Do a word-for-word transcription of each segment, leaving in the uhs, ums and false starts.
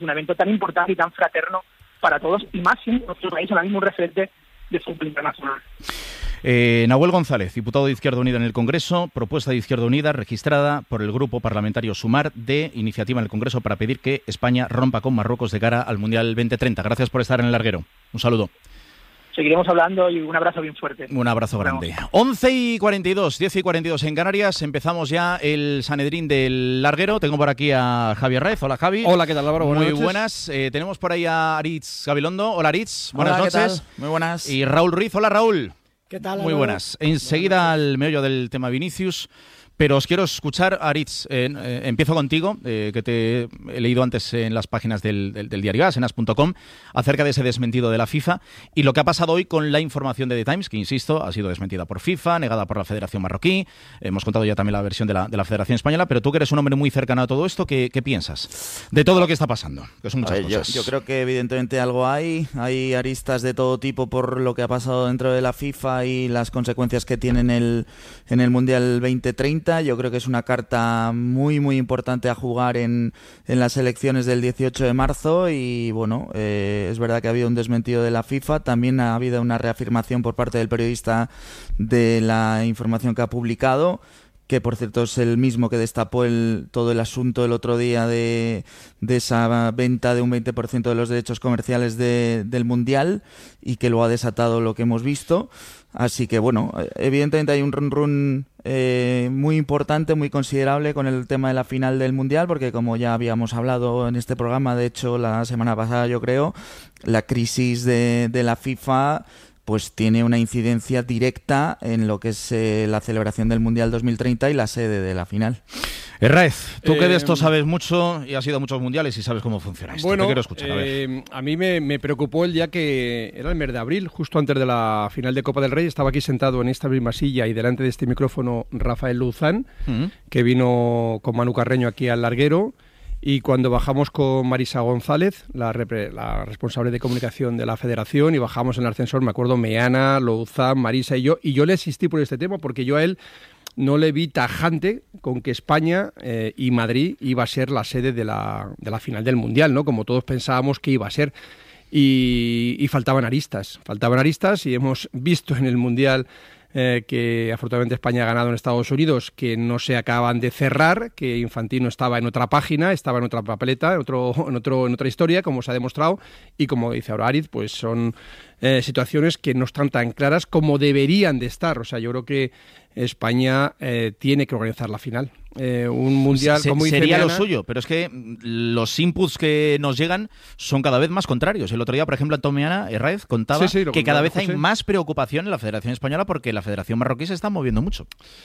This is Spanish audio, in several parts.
un evento tan importante y tan fraterno para todos, y más siendo nuestro país ahora mismo un referente de fútbol internacional. Eh, Nahuel González, diputado de Izquierda Unida en el Congreso, propuesta de Izquierda Unida registrada por el Grupo Parlamentario Sumar de iniciativa en el Congreso para pedir que España rompa con Marruecos de cara al Mundial veinte treinta. Gracias por estar en el larguero. Un saludo. Seguiremos hablando y un abrazo bien fuerte. Un abrazo grande. once y cuarenta y dos, diez y cuarenta y dos en Canarias. Empezamos ya el Sanedrín del larguero. Tengo por aquí a Javier Raez. Hola, Javi. Hola, ¿qué tal, Álvaro? Buenas Muy noches. buenas. Eh, tenemos por ahí a Aritz Gabilondo. Hola, Aritz. Buenas Hola, ¿qué noches. tal? Muy buenas. Y Raúl Ruiz. Hola, Raúl. ¿Qué tal? Muy Álvaro? buenas. Enseguida al meollo del tema Vinicius. Pero os quiero escuchar, Aritz, eh, eh, empiezo contigo, eh, que te he leído antes en las páginas del, del, del diario As, en as punto com, acerca de ese desmentido de la FIFA y lo que ha pasado hoy con la información de The Times, que, insisto, ha sido desmentida por FIFA, negada por la Federación Marroquí. Hemos contado ya también la versión de la, de la Federación Española, pero tú que eres un hombre muy cercano a todo esto, ¿qué, qué piensas de todo lo que está pasando? Que son muchas ver, cosas. Yo, yo creo que evidentemente algo hay, hay aristas de todo tipo por lo que ha pasado dentro de la FIFA y las consecuencias que tiene en el, en el Mundial veinte treinta. Yo creo que es una carta muy muy importante a jugar en, en las elecciones del dieciocho de marzo y bueno, eh, es verdad que ha habido un desmentido de la FIFA, también ha habido una reafirmación por parte del periodista de la información que ha publicado, que por cierto es el mismo que destapó el, todo el asunto el otro día de, de esa venta de un veinte por ciento de los derechos comerciales de, del Mundial y que lo ha desatado lo que hemos visto. Así que bueno, evidentemente hay un run run eh, muy importante, muy considerable con el tema de la final del Mundial, porque como ya habíamos hablado en este programa, de hecho la semana pasada yo creo, la crisis de, de la FIFA pues tiene una incidencia directa en lo que es eh, la celebración del Mundial dos mil treinta y la sede de la final. Herráez, tú Eh, que de esto sabes mucho y has ido a muchos mundiales y sabes cómo funciona esto. Bueno, Te quiero escuchar, a ver. eh, a mí me, me preocupó el día que era el mes de abril, justo antes de la final de Copa del Rey. Estaba aquí sentado en esta misma silla y delante de este micrófono Rafael Luzán, uh-huh. que vino con Manu Carreño aquí al larguero. Y cuando bajamos con Marisa González, la, repre, la responsable de comunicación de la Federación, y bajamos en el ascensor, me acuerdo, Meana, Louzán, Marisa y yo, y yo le asistí por este tema porque yo a él no le vi tajante con que España eh, y Madrid iba a ser la sede de la, de la final del Mundial, ¿no? Como todos pensábamos que iba a ser. Y, y faltaban aristas, faltaban aristas y hemos visto en el Mundial Eh, que afortunadamente España ha ganado en Estados Unidos, que no se acaban de cerrar, que Infantino estaba en otra página, estaba en otra papeleta, en otro, en otro, en otra historia, como se ha demostrado, y como dice ahora Aritz, pues son eh, situaciones que no están tan claras como deberían de estar. O sea, yo creo que España eh, tiene que organizar la final. Eh, un mundial se, como dice sería Meana, lo suyo, pero es que los inputs que nos llegan son cada vez más contrarios. El otro día, por ejemplo, Antomiana Herráez contaba sí, sí, que cada vez hay José. más preocupación en la Federación Española porque la Federación Marroquí se está moviendo mucho.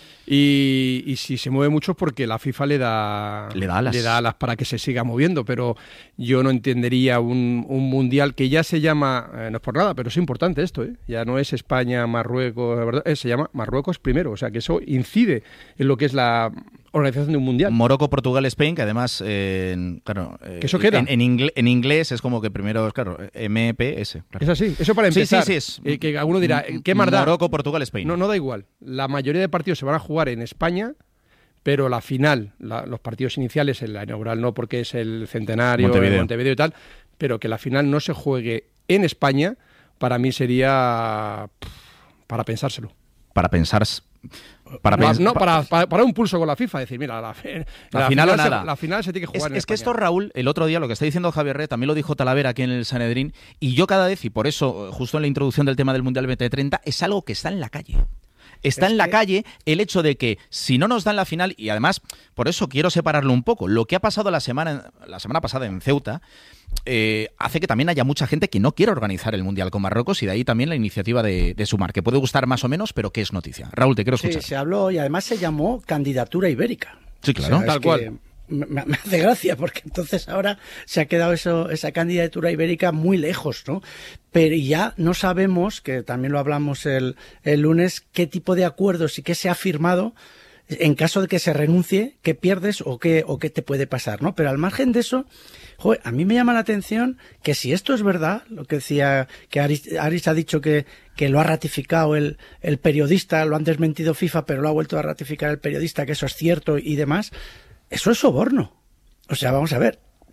Y, y si se mueve mucho es porque la FIFA le da, le da alas. le da alas para que se siga moviendo, pero yo no entendería un, un mundial que ya se llama, eh, no es por nada, pero es importante esto, ¿eh? Ya no es España, Marruecos, ¿verdad? Eh, se llama Marruecos primero, o sea que eso incide en lo que es la organización de un mundial. Morocco, Portugal, España, que además, eh, claro, eh, que eso queda. En, en, ingle, en inglés es como que primero, claro, M P S. Claro. Es así, eso para empezar. Sí, sí, sí. Es, eh, que alguno dirá, ¿qué más da? Morocco, Portugal, España. No, no da igual. La mayoría de partidos se van a jugar en España, pero la final, la, los partidos iniciales, en la inaugural no, porque es el centenario, Montevideo. Montevideo y tal, pero que la final no se juegue en España, para mí sería pff, para pensárselo. Para pensar... Para, no, pens- no, para, para, para un pulso con la FIFA, decir, mira, la, la, la final, final o nada. Se, la final se tiene que jugar es, en es España. que esto, Raúl, el otro día, lo que está diciendo Javier Rey, también lo dijo Talavera aquí en el Sanedrín, y yo cada vez, y por eso, justo en la introducción del tema del Mundial veinte treinta, es algo que está en la calle. Está es en la que... calle el hecho de que si no nos dan la final, y además, por eso quiero separarlo un poco, lo que ha pasado la semana, la semana pasada en Ceuta, eh, hace que también haya mucha gente que no quiere organizar el Mundial con Marruecos, y de ahí también la iniciativa de, de Sumar, que puede gustar más o menos, pero que es noticia. Raúl, te quiero escuchar. Sí, se habló y además se llamó candidatura ibérica. Sí, claro. O sea, tal cual. Me, me hace gracia porque entonces ahora se ha quedado eso, esa candidatura ibérica muy lejos, ¿no? Pero ya no sabemos, que también lo hablamos el, el lunes, qué tipo de acuerdos y qué se ha firmado en caso de que se renuncie, qué pierdes o qué, o qué te puede pasar, ¿no? Pero al margen de eso, joder, a mí me llama la atención que si esto es verdad, lo que decía, que Aris, Aris ha dicho que, que lo ha ratificado el, el periodista, lo han desmentido FIFA, pero lo ha vuelto a ratificar el periodista, que eso es cierto y demás, eso es soborno. O sea, vamos a ver,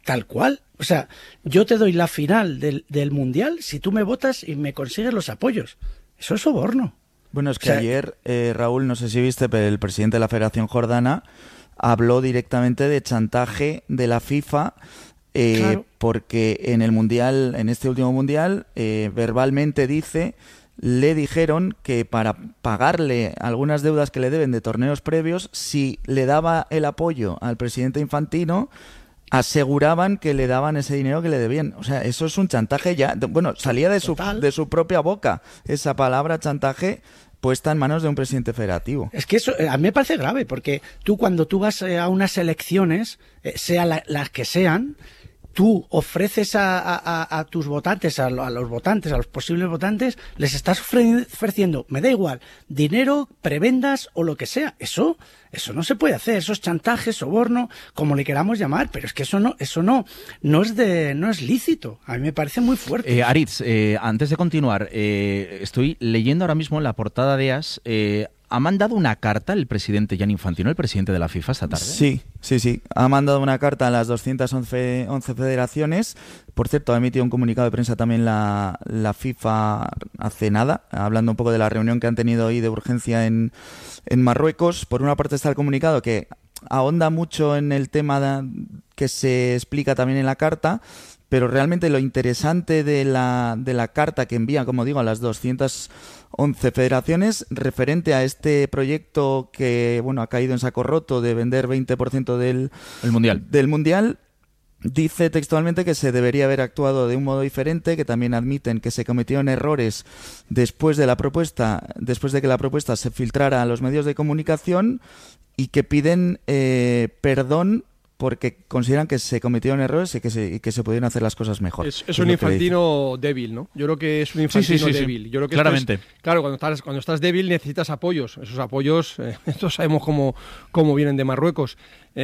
tal cual. O sea, yo te doy la final del, del Mundial si tú me votas y me consigues los apoyos. Eso es soborno. Bueno, es que o sea, ayer, eh, Raúl, no sé si viste, pero el presidente de la Federación Jordana habló directamente de chantaje de la FIFA, eh, claro. porque en el Mundial, en este último Mundial, eh, verbalmente dice... le dijeron que para pagarle algunas deudas que le deben de torneos previos, si le daba el apoyo al presidente Infantino, aseguraban que le daban ese dinero que le debían. O sea, eso es un chantaje ya... Bueno, salía de su, de su propia boca esa palabra chantaje puesta en manos de un presidente federativo. Es que eso a mí me parece grave, porque tú cuando tú vas a unas elecciones, sea la, las que sean... tú ofreces a, a, a tus votantes, a, a los votantes, a los posibles votantes, les estás ofreciendo, me da igual, dinero, prebendas o lo que sea. Eso, eso no se puede hacer, eso es chantaje, soborno, como le queramos llamar, pero es que eso no, eso no, no es de, no es lícito. A mí me parece muy fuerte. Eh, Aritz, eh, antes de continuar, eh, estoy leyendo ahora mismo en la portada de As. Eh, ¿Ha mandado una carta el presidente Gianni Infantino, el presidente de la FIFA, esta tarde? Sí, sí, sí. Ha mandado una carta a las doscientas once federaciones. Por cierto, ha emitido un comunicado de prensa también la, la FIFA hace nada, hablando un poco de la reunión que han tenido hoy de urgencia en, en Marruecos. Por una parte está el comunicado que ahonda mucho en el tema de, que se explica también en la carta, pero realmente lo interesante de la, de la carta que envía, como digo, a las doscientas once federaciones, referente a este proyecto que bueno ha caído en saco roto de vender veinte por ciento del, el mundial. del mundial, dice textualmente que se debería haber actuado de un modo diferente, que también admiten que se cometieron errores después de la propuesta, después de que la propuesta se filtrara a los medios de comunicación, y que piden eh, perdón porque consideran que se cometieron errores y que se, y que se pudieron hacer las cosas mejor. Es, es, es un Infantino débil, ¿no? Yo creo que es un Infantino sí, sí, sí, débil. sí. Yo creo que claramente. Es, claro, cuando estás, cuando estás débil necesitas apoyos. Esos apoyos, eh, estos sabemos cómo, cómo vienen de Marruecos.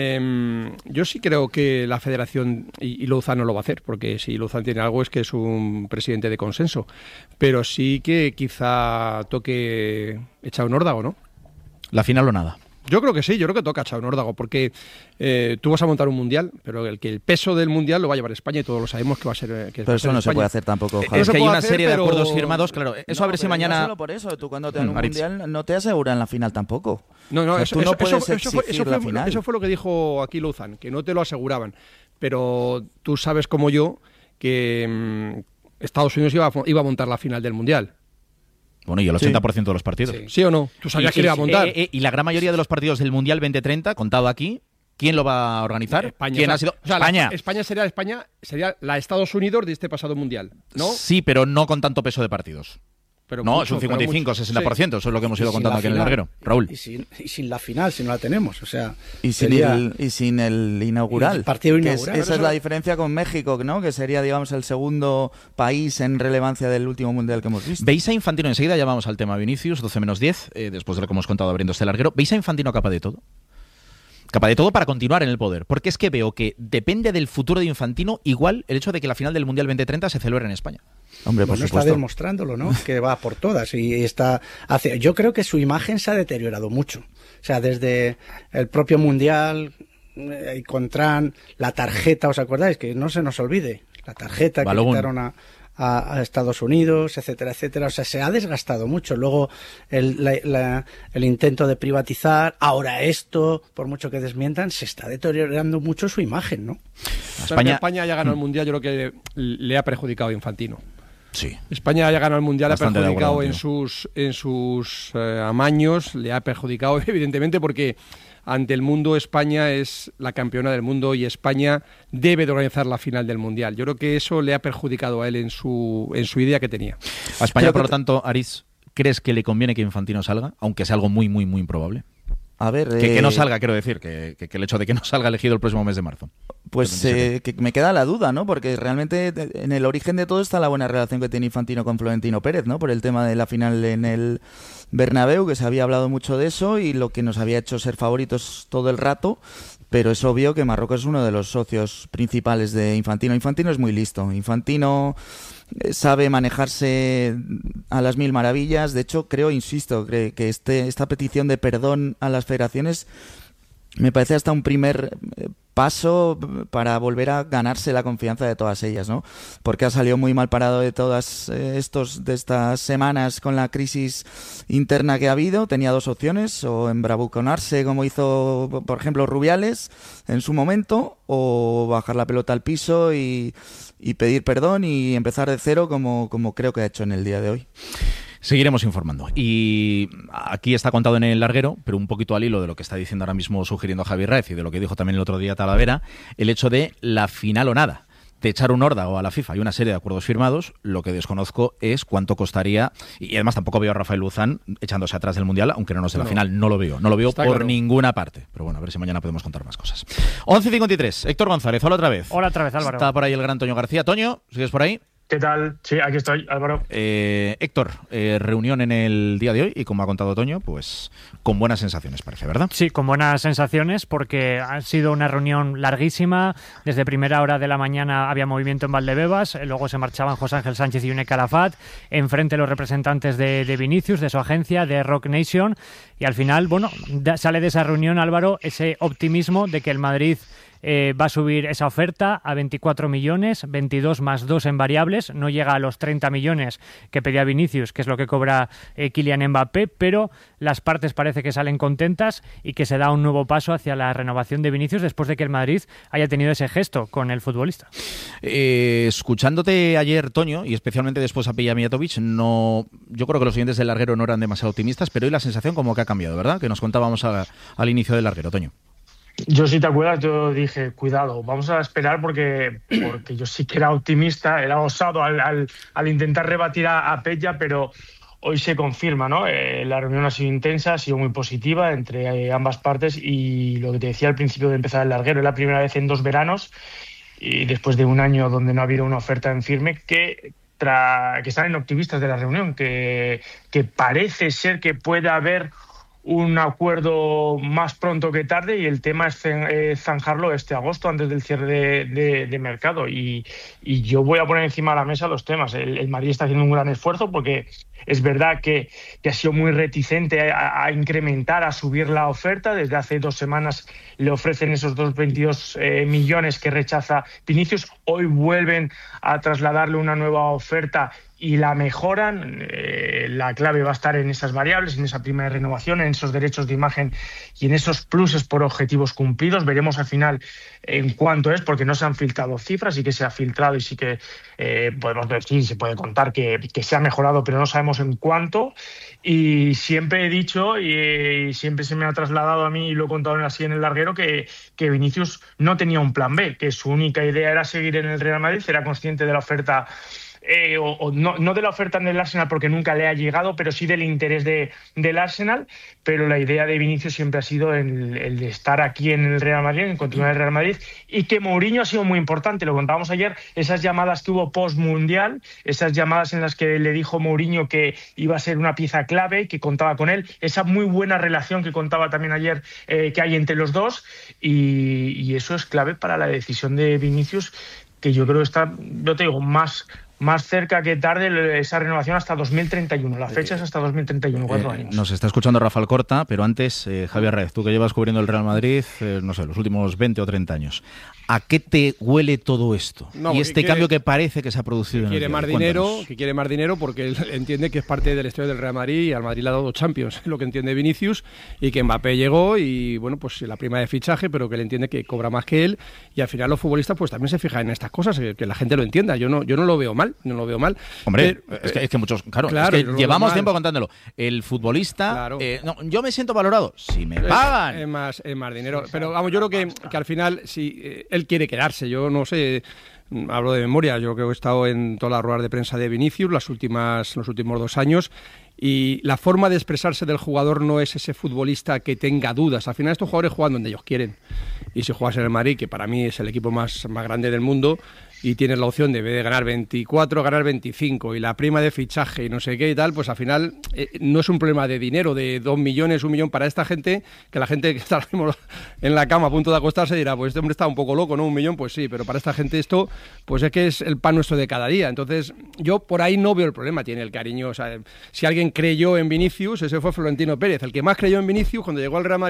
Eh, yo sí creo que la Federación, y, y Louzán no lo va a hacer, porque si Louzán tiene algo es que es un presidente de consenso, pero sí que quizá toque echar un órdago, ¿no? La final o nada. Yo creo que sí, yo creo que toca echar un órdago, porque eh, tú vas a montar un mundial, pero el que el peso del mundial lo va a llevar España y todos lo sabemos que va a ser. Que pero va eso a ser no España. se puede hacer tampoco. Javier. Es que hay una serie hacer, de acuerdos firmados, claro. Eso no, a ver si mañana. No solo por eso, tú cuando te dan mm, un Aritz. mundial no te aseguran la final tampoco. No, no, o sea, eso, tú no eso, puedes eso, eso, fue, eso, fue, la final. eso fue lo que dijo aquí Louzán, que no te lo aseguraban. Pero tú sabes como yo que mmm, Estados Unidos iba a, iba a montar la final del mundial. Bueno, y el ochenta por ciento sí. de los partidos. Sí. ¿Sí o no? ¿Tú sabías y, que le iba a montar? Eh, eh, y la gran mayoría de los partidos del Mundial veinte treinta, contado aquí, ¿quién lo va a organizar? España. ¿Quién o sea, ha sido? O sea, España. La, España sería España sería la Estados Unidos de este pasado Mundial, ¿no? Sí, pero no con tanto peso de partidos. Pero no, mucho, es un cincuenta y cinco, sesenta por ciento, sí. Eso es lo que hemos ido contando aquí final, en el larguero. Raúl. Y sin, y sin la final, si no la tenemos, o sea... Y sin, sería... el, y sin el inaugural. El partido inaugural. Es, esa es la diferencia con México, ¿no? Que sería, digamos, el segundo país en relevancia del último mundial que hemos visto. ¿Veis a Infantino? Enseguida ya vamos al tema Vinicius, doce menos diez, eh, después de lo que hemos contado abriendo este larguero. ¿Veis a Infantino capaz de todo? Capaz de todo para continuar en el poder. Porque es que veo que depende del futuro de Infantino igual el hecho de que la final del Mundial veinte treinta se celebre en España. Hombre, por bueno, supuesto. Está demostrándolo, ¿no? Que va por todas y está hace. Yo creo que su imagen se ha deteriorado mucho. O sea, desde el propio Mundial, eh, Contran, la tarjeta, ¿os acordáis? Que no se nos olvide. La tarjeta Balón. que quitaron a, a, a Estados Unidos, etcétera, etcétera. O sea, se ha desgastado mucho. Luego el, la, la, el intento de privatizar, ahora esto, por mucho que desmientan, se está deteriorando mucho su imagen, ¿no? España, España haya ganado el Mundial, yo creo que le ha perjudicado a Infantino. Sí. España haya ganado el Mundial, Bastante ha perjudicado en sus, en sus eh, amaños, le ha perjudicado evidentemente porque ante el mundo España es la campeona del mundo y España debe de organizar la final del Mundial. Yo creo que eso le ha perjudicado a él en su, en su idea que tenía. A España, por lo tanto, Aritz, ¿crees que le conviene que Infantino salga? Aunque sea algo muy, muy, muy improbable. A ver, que, eh... que no salga, quiero decir, que, que, que el hecho de que no salga elegido el próximo mes de marzo. Pues eh, que me queda la duda, ¿no? Porque realmente en el origen de todo está la buena relación que tiene Infantino con Florentino Pérez, ¿no? Por el tema de la final en el Bernabéu, que se había hablado mucho de eso y lo que nos había hecho ser favoritos todo el rato. Pero es obvio que Marruecos es uno de los socios principales de Infantino. Infantino es muy listo. Infantino sabe manejarse a las mil maravillas. De hecho, creo, insisto, que este, esta petición de perdón a las federaciones me parece hasta un primer paso para volver a ganarse la confianza de todas ellas, ¿no? Porque ha salido muy mal parado de todas eh, estos de estas semanas con la crisis interna que ha habido. Tenía dos opciones: o embravuconarse como hizo, por ejemplo, Rubiales en su momento, o bajar la pelota al piso y, y pedir perdón y empezar de cero como, como creo que ha hecho en el día de hoy. Seguiremos informando. Y aquí está contado en el larguero, pero un poquito al hilo de lo que está diciendo ahora mismo, sugiriendo Javier Raez, y de lo que dijo también el otro día Talavera, el hecho de la final o nada. De echar un Horda o a la FIFA hay una serie de acuerdos firmados. Lo que desconozco es cuánto costaría, y además tampoco veo a Rafael Luzán echándose atrás del Mundial, aunque no nos dé la no. final, no lo veo, no lo veo Está por claro. ninguna parte. Pero bueno, a ver si mañana podemos contar más cosas. once cincuenta y tres, Héctor González, hola otra vez. Hola otra vez, Álvaro. Está por ahí el gran Toño García. Toño, ¿sigues por ahí? ¿Qué tal? Sí, aquí estoy, Álvaro. Eh, Héctor, eh, reunión en el día de hoy y como ha contado Toño, pues con buenas sensaciones parece, ¿verdad? Sí, con buenas sensaciones porque ha sido una reunión larguísima. Desde primera hora de la mañana había movimiento en Valdebebas, luego se marchaban José Ángel Sánchez y Une Calafat, enfrente los representantes de, de Vinicius, de su agencia, de Rock Nation, y al final, bueno, da, sale de esa reunión, Álvaro, ese optimismo de que el Madrid Eh, va a subir esa oferta a veinticuatro millones, veintidós más dos en variables, no llega a los treinta millones que pedía Vinicius, que es lo que cobra eh, Kylian Mbappé, pero las partes parece que salen contentas y que se da un nuevo paso hacia la renovación de Vinicius después de que el Madrid haya tenido ese gesto con el futbolista. Eh, escuchándote ayer, Toño, y especialmente después a Peja Mijatovic, no, yo creo que los oyentes del larguero no eran demasiado optimistas, pero hoy la sensación como que ha cambiado, ¿verdad? Que nos contábamos a, al inicio del larguero, Toño. Yo, si te acuerdas, yo dije, cuidado, vamos a esperar porque, porque yo sí que era optimista, era osado al, al, al intentar rebatir a, a Peja, pero hoy se confirma, ¿no? Eh, la reunión ha sido intensa, ha sido muy positiva entre eh, ambas partes y lo que te decía al principio de empezar el larguero, es la primera vez en dos veranos y después de un año donde no ha habido una oferta en firme que... Tra- que salen optimistas de la reunión, que, que parece ser que pueda haber un acuerdo más pronto que tarde y el tema es zanjarlo este agosto antes del cierre de, de, de mercado y, y yo voy a poner encima de la mesa los temas. El, el Madrid está haciendo un gran esfuerzo porque es verdad que, que ha sido muy reticente a, a incrementar, a subir la oferta. Desde hace dos semanas le ofrecen esos dos veintidós eh, millones que rechaza Vinicius. Hoy vuelven a trasladarle una nueva oferta y la mejoran. Eh, la clave va a estar en esas variables, en esa prima de renovación, en esos derechos de imagen y en esos pluses por objetivos cumplidos. Veremos al final en cuánto es, porque no se han filtrado cifras, y que se ha filtrado y sí que eh, podemos decir, se puede contar que, que se ha mejorado, pero no sabemos en cuánto. Y siempre he dicho, y, y siempre se me ha trasladado a mí, y lo he contado así en el larguero, que, que Vinicius no tenía un plan B, que su única idea era seguir en el Real Madrid, era consciente de la oferta Eh, o, o no, no de la oferta en el Arsenal porque nunca le ha llegado, pero sí del interés de, del Arsenal. Pero la idea de Vinicius siempre ha sido el, el de estar aquí en el Real Madrid, en continuar en el Real Madrid, y que Mourinho ha sido muy importante. Lo contábamos ayer, esas llamadas que hubo post-mundial, esas llamadas en las que le dijo Mourinho que iba a ser una pieza clave, que contaba con él, esa muy buena relación que contaba también ayer eh, que hay entre los dos, y, y eso es clave para la decisión de Vinicius, que yo creo que está, yo te digo, más... más cerca que tarde esa renovación hasta dos mil treinta y uno. La fecha es hasta dos mil treinta y uno, cuatro eh, años. Nos está escuchando Rafael Corta, pero antes, eh, Javier Raez, tú que llevas cubriendo el Real Madrid, eh, no sé, los últimos veinte o treinta años. ¿A qué te huele todo esto? No, y este quiere, cambio que parece que se ha producido en el quiere más dinero, que quiere más dinero porque él entiende que es parte de la historia del Real Madrid y al Madrid le ha dado Champions, lo que entiende Vinicius, y que Mbappé llegó y bueno, pues la prima de fichaje, pero que él entiende que cobra más que él, y al final los futbolistas pues también se fijan en estas cosas, que, que la gente lo entienda. Yo no, yo no lo veo mal, no lo veo mal. Hombre, pero, es, que, es que muchos, claro, claro es que llevamos tiempo contándolo. El futbolista, claro. eh, no, yo me siento valorado si me pagan. Es, es más, es más dinero. Pero vamos, yo creo que, que al final, si eh, él quiere quedarse, yo no sé, hablo de memoria, yo creo que he estado en todas las ruedas de prensa de Vinicius las últimas, los últimos dos años. Y la forma de expresarse del jugador no es ese futbolista que tenga dudas. Al final estos jugadores juegan donde ellos quieren. Y si juegas en el Madrid, que para mí es el equipo más, más grande del mundo, y tienes la opción de, de ganar veinticuatro, ganar veinticinco, y la prima de fichaje y no sé qué y tal, pues al final eh, no es un problema de dinero, de dos millones, un millón para esta gente, que la gente que está en la cama a punto de acostarse dirá, pues este hombre está un poco loco, ¿no? Un millón, pues sí, pero para esta gente esto, pues es que es el pan nuestro de cada día. Entonces, yo por ahí no veo el problema, tiene el cariño. O sea, si alguien creyó en Vinicius, ese fue Florentino Pérez. El que más creyó en Vinicius cuando llegó al Real Madrid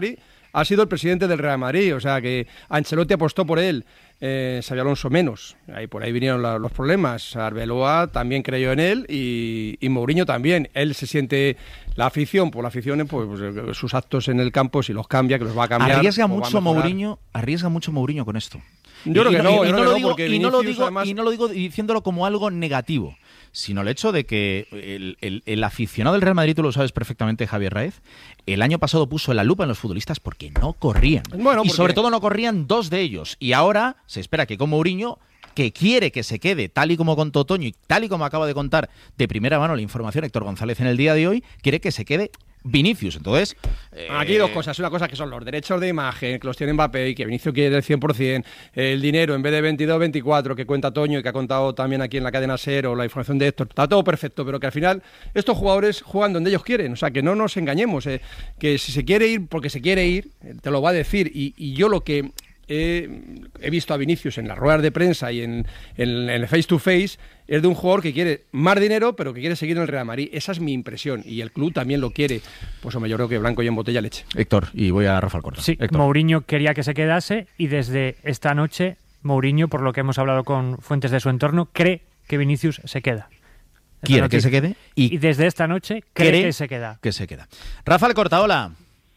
ha sido el presidente del Real Madrid, o sea que Ancelotti apostó por él, eh, Xabi Alonso menos, ahí por ahí vinieron la, los problemas, Arbeloa también creyó en él y, y Mourinho también, él se siente, la afición, por la afición, pues, pues sus actos en el campo, si los cambia, que los va a cambiar. Arriesga mucho Mourinho, arriesga mucho Mourinho con esto. Yo creo que no, yo creo que no, porque y no lo digo, además... y no lo digo diciéndolo como algo negativo, sino el hecho de que el, el, el aficionado del Real Madrid, tú lo sabes perfectamente, Javier Raez, el año pasado puso la lupa en los futbolistas porque no corrían. Bueno, y porque... sobre todo no corrían dos de ellos. Y ahora se espera que con Mourinho, que quiere que se quede, tal y como contó Toño y tal y como acaba de contar de primera mano la información Héctor González en el día de hoy, quiere que se quede Vinicius. Entonces, eh... aquí hay dos cosas. Una cosa que son los derechos de imagen, que los tiene Mbappé y que Vinicius quiere el cien por ciento, el dinero en vez de veintidós, veinticuatro que cuenta Toño y que ha contado también aquí en la cadena SER o la información de Héctor, está todo perfecto, pero que al final estos jugadores juegan donde ellos quieren, o sea, que no nos engañemos, eh, que si se quiere ir porque se quiere ir, te lo va a decir, y, y yo lo que He, he visto a Vinicius en las ruedas de prensa y en, en, en el face to face, es de un jugador que quiere más dinero, pero que quiere seguir en el Real Madrid. Esa es mi impresión, y el club también lo quiere. Pues hombre, yo creo que blanco y en botella leche. Héctor, y voy a Rafa Alcorta. Sí, Héctor. Mourinho quería que se quedase, y desde esta noche Mourinho, por lo que hemos hablado con fuentes de su entorno, cree que Vinicius se queda. Esta Quiere noche, que se quede y, y desde esta noche cree, cree que se queda. Que se queda. Rafa Alcorta, hola.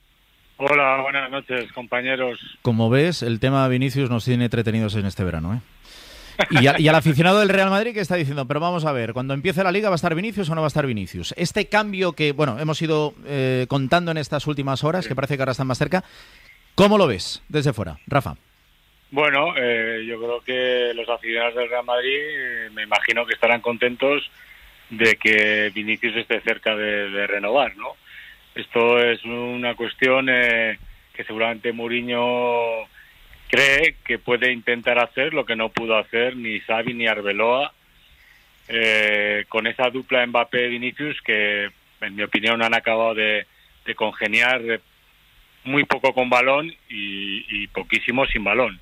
Hola, buenas noches, compañeros. Como ves, el tema Vinicius nos tiene entretenidos en este verano, ¿eh? Y, a, y al aficionado del Real Madrid que está diciendo, pero vamos a ver, cuando empiece la Liga, ¿va a estar Vinicius o no va a estar Vinicius? Este cambio que, bueno, hemos ido eh, contando en estas últimas horas, sí, que parece que ahora están más cerca, ¿cómo lo ves desde fuera, Rafa? Bueno, eh, yo creo que los aficionados del Real Madrid, eh, me imagino que estarán contentos de que Vinicius esté cerca de, de renovar, ¿no? Esto es una cuestión eh, que seguramente Mourinho cree que puede intentar hacer lo que no pudo hacer ni Xavi ni Arbeloa eh, con esa dupla Mbappé-Vinicius que, en mi opinión, han acabado de, de congeniar muy poco con balón y, y poquísimo sin balón.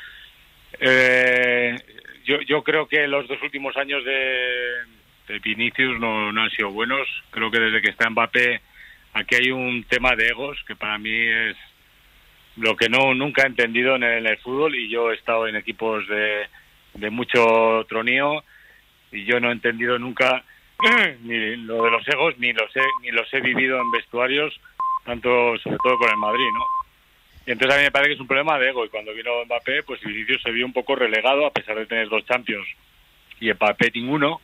Eh, yo, yo creo que los dos últimos años de, de Vinicius no, no han sido buenos. Creo que desde que está Mbappé aquí hay un tema de egos que para mí es lo que no nunca he entendido en el, en el fútbol, y yo he estado en equipos de, de mucho tronío y yo no he entendido nunca ni lo de los egos, ni los he, ni los he vivido en vestuarios, tanto sobre todo con el Madrid, ¿no? Y entonces a mí me parece que es un problema de ego, y cuando vino Mbappé, pues Vinicius se vio un poco relegado a pesar de tener dos Champions y Mbappé ninguno,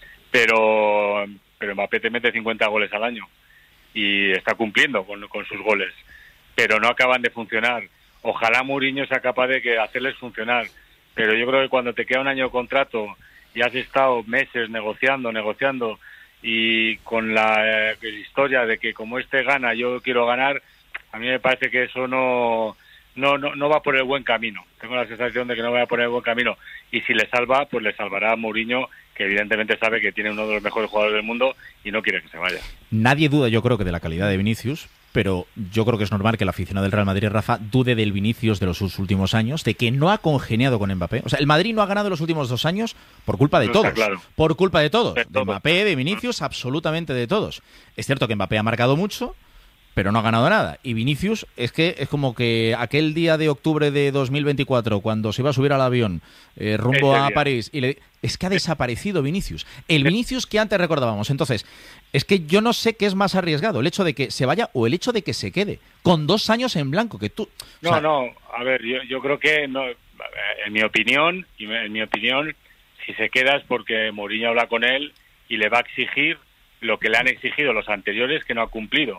pero, pero Mbappé te mete cincuenta goles al año y está cumpliendo con, con sus goles, pero no acaban de funcionar. Ojalá Mourinho sea capaz de que hacerles funcionar, pero yo creo que cuando te queda un año de contrato y has estado meses negociando, negociando, y con la eh, historia de que como este gana, yo quiero ganar, a mí me parece que eso no, no, no, no va por el buen camino. Tengo la sensación de que no va por el buen camino, y si le salva, pues le salvará a Mourinho, que evidentemente sabe que tiene uno de los mejores jugadores del mundo y no quiere que se vaya. Nadie duda, yo creo, que de la calidad de Vinicius, pero yo creo que es normal que el aficionado del Real Madrid, Rafa, dude del Vinicius de los últimos años, de que no ha congeniado con Mbappé. O sea, el Madrid no ha ganado los últimos dos años por culpa de no todos. Claro. Por culpa de todos. De, de todo. Mbappé, de Vinicius, absolutamente de todos. Es cierto que Mbappé ha marcado mucho, pero no ha ganado nada. Y Vinicius es que es como que aquel día de octubre de dos mil veinticuatro, cuando se iba a subir al avión eh, rumbo Ese a día. París, y le... es que ha desaparecido Vinicius. El Vinicius que antes recordábamos. Entonces, es que yo no sé qué es más arriesgado, el hecho de que se vaya o el hecho de que se quede, con dos años en blanco, que tú... No, o sea... no, a ver, yo, yo creo que, no, en mi opinión, y en mi opinión, si se queda es porque Mourinho habla con él y le va a exigir lo que le han exigido los anteriores que no ha cumplido.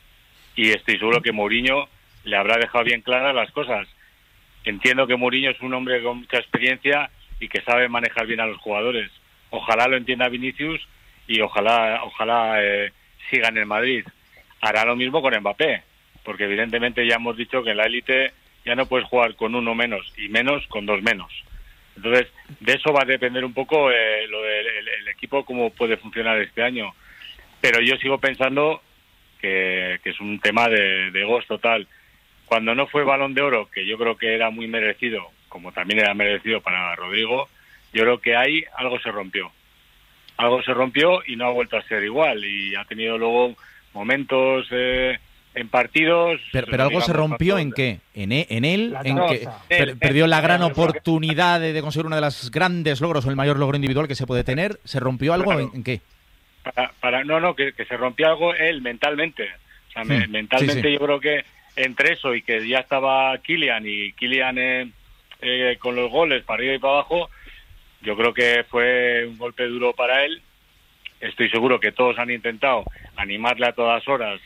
Y estoy seguro que Mourinho le habrá dejado bien claras las cosas. Entiendo que Mourinho es un hombre con mucha experiencia y que sabe manejar bien a los jugadores. Ojalá lo entienda Vinicius y ojalá ojalá eh, siga en el Madrid. Hará lo mismo con Mbappé, porque evidentemente ya hemos dicho que en la élite ya no puedes jugar con uno menos y menos con dos menos. Entonces, de eso va a depender un poco eh, lo del el, el equipo, cómo puede funcionar este año. Pero yo sigo pensando que, que es un tema de, de egos total. Cuando no fue Balón de Oro, que yo creo que era muy merecido, como también era merecido para Rodrigo, yo creo que ahí algo se rompió. Algo se rompió y no ha vuelto a ser igual. Y ha tenido luego momentos eh, en partidos... Pero, pero algo digamos, se rompió partidos, ¿en qué? ¿En, e, en él? La ¿En que troza. per, perdió la gran oportunidad de, de conseguir uno de los grandes logros o el mayor logro individual que se puede tener? ¿Se rompió algo? Claro. ¿En, en qué? Para, para, no, no, que, que se rompió algo él mentalmente. O sea, me, Hmm, mentalmente sí, sí. yo creo que entre eso y que ya estaba Kylian y Kylian eh, eh, con los goles para arriba y para abajo, yo creo que fue un golpe duro para él. Estoy seguro que todos han intentado animarle a todas horas,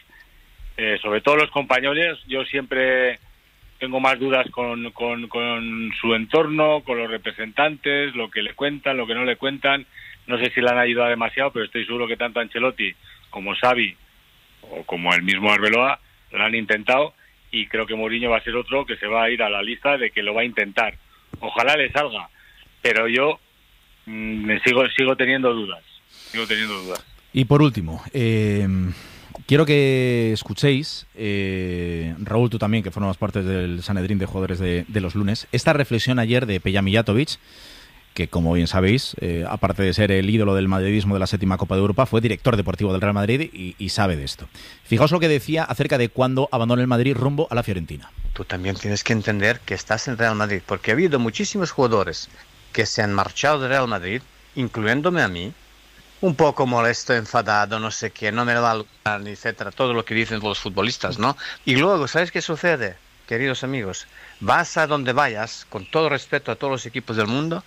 eh, sobre todo los compañeros. Yo siempre tengo más dudas con, con, con su entorno, con los representantes, lo que le cuentan, lo que no le cuentan. No sé si le han ayudado demasiado, pero estoy seguro que tanto Ancelotti como Xavi o como el mismo Arbeloa lo han intentado, y creo que Mourinho va a ser otro que se va a ir a la lista de que lo va a intentar. Ojalá le salga, pero yo mmm, me sigo sigo teniendo dudas, sigo teniendo dudas. Y por último, eh, quiero que escuchéis, eh, Raúl, tú también, que formas parte del Sanedrín de jugadores de, de los lunes, esta reflexión ayer de Peja Mijatovic, que como bien sabéis, eh, aparte de ser el ídolo del madridismo de la séptima Copa de Europa, fue director deportivo del Real Madrid y, y sabe de esto. Fijaos lo que decía acerca de cuando abandonó el Madrid rumbo a la Fiorentina. Tú también tienes que entender que estás en Real Madrid, porque ha habido muchísimos jugadores que se han marchado de Real Madrid, incluyéndome a mí, un poco molesto, enfadado, no sé qué, no me va a lugar, etcétera, todo lo que dicen los futbolistas, ¿no? Y luego, ¿sabes qué sucede, queridos amigos? Vas a donde vayas, con todo respeto a todos los equipos del mundo,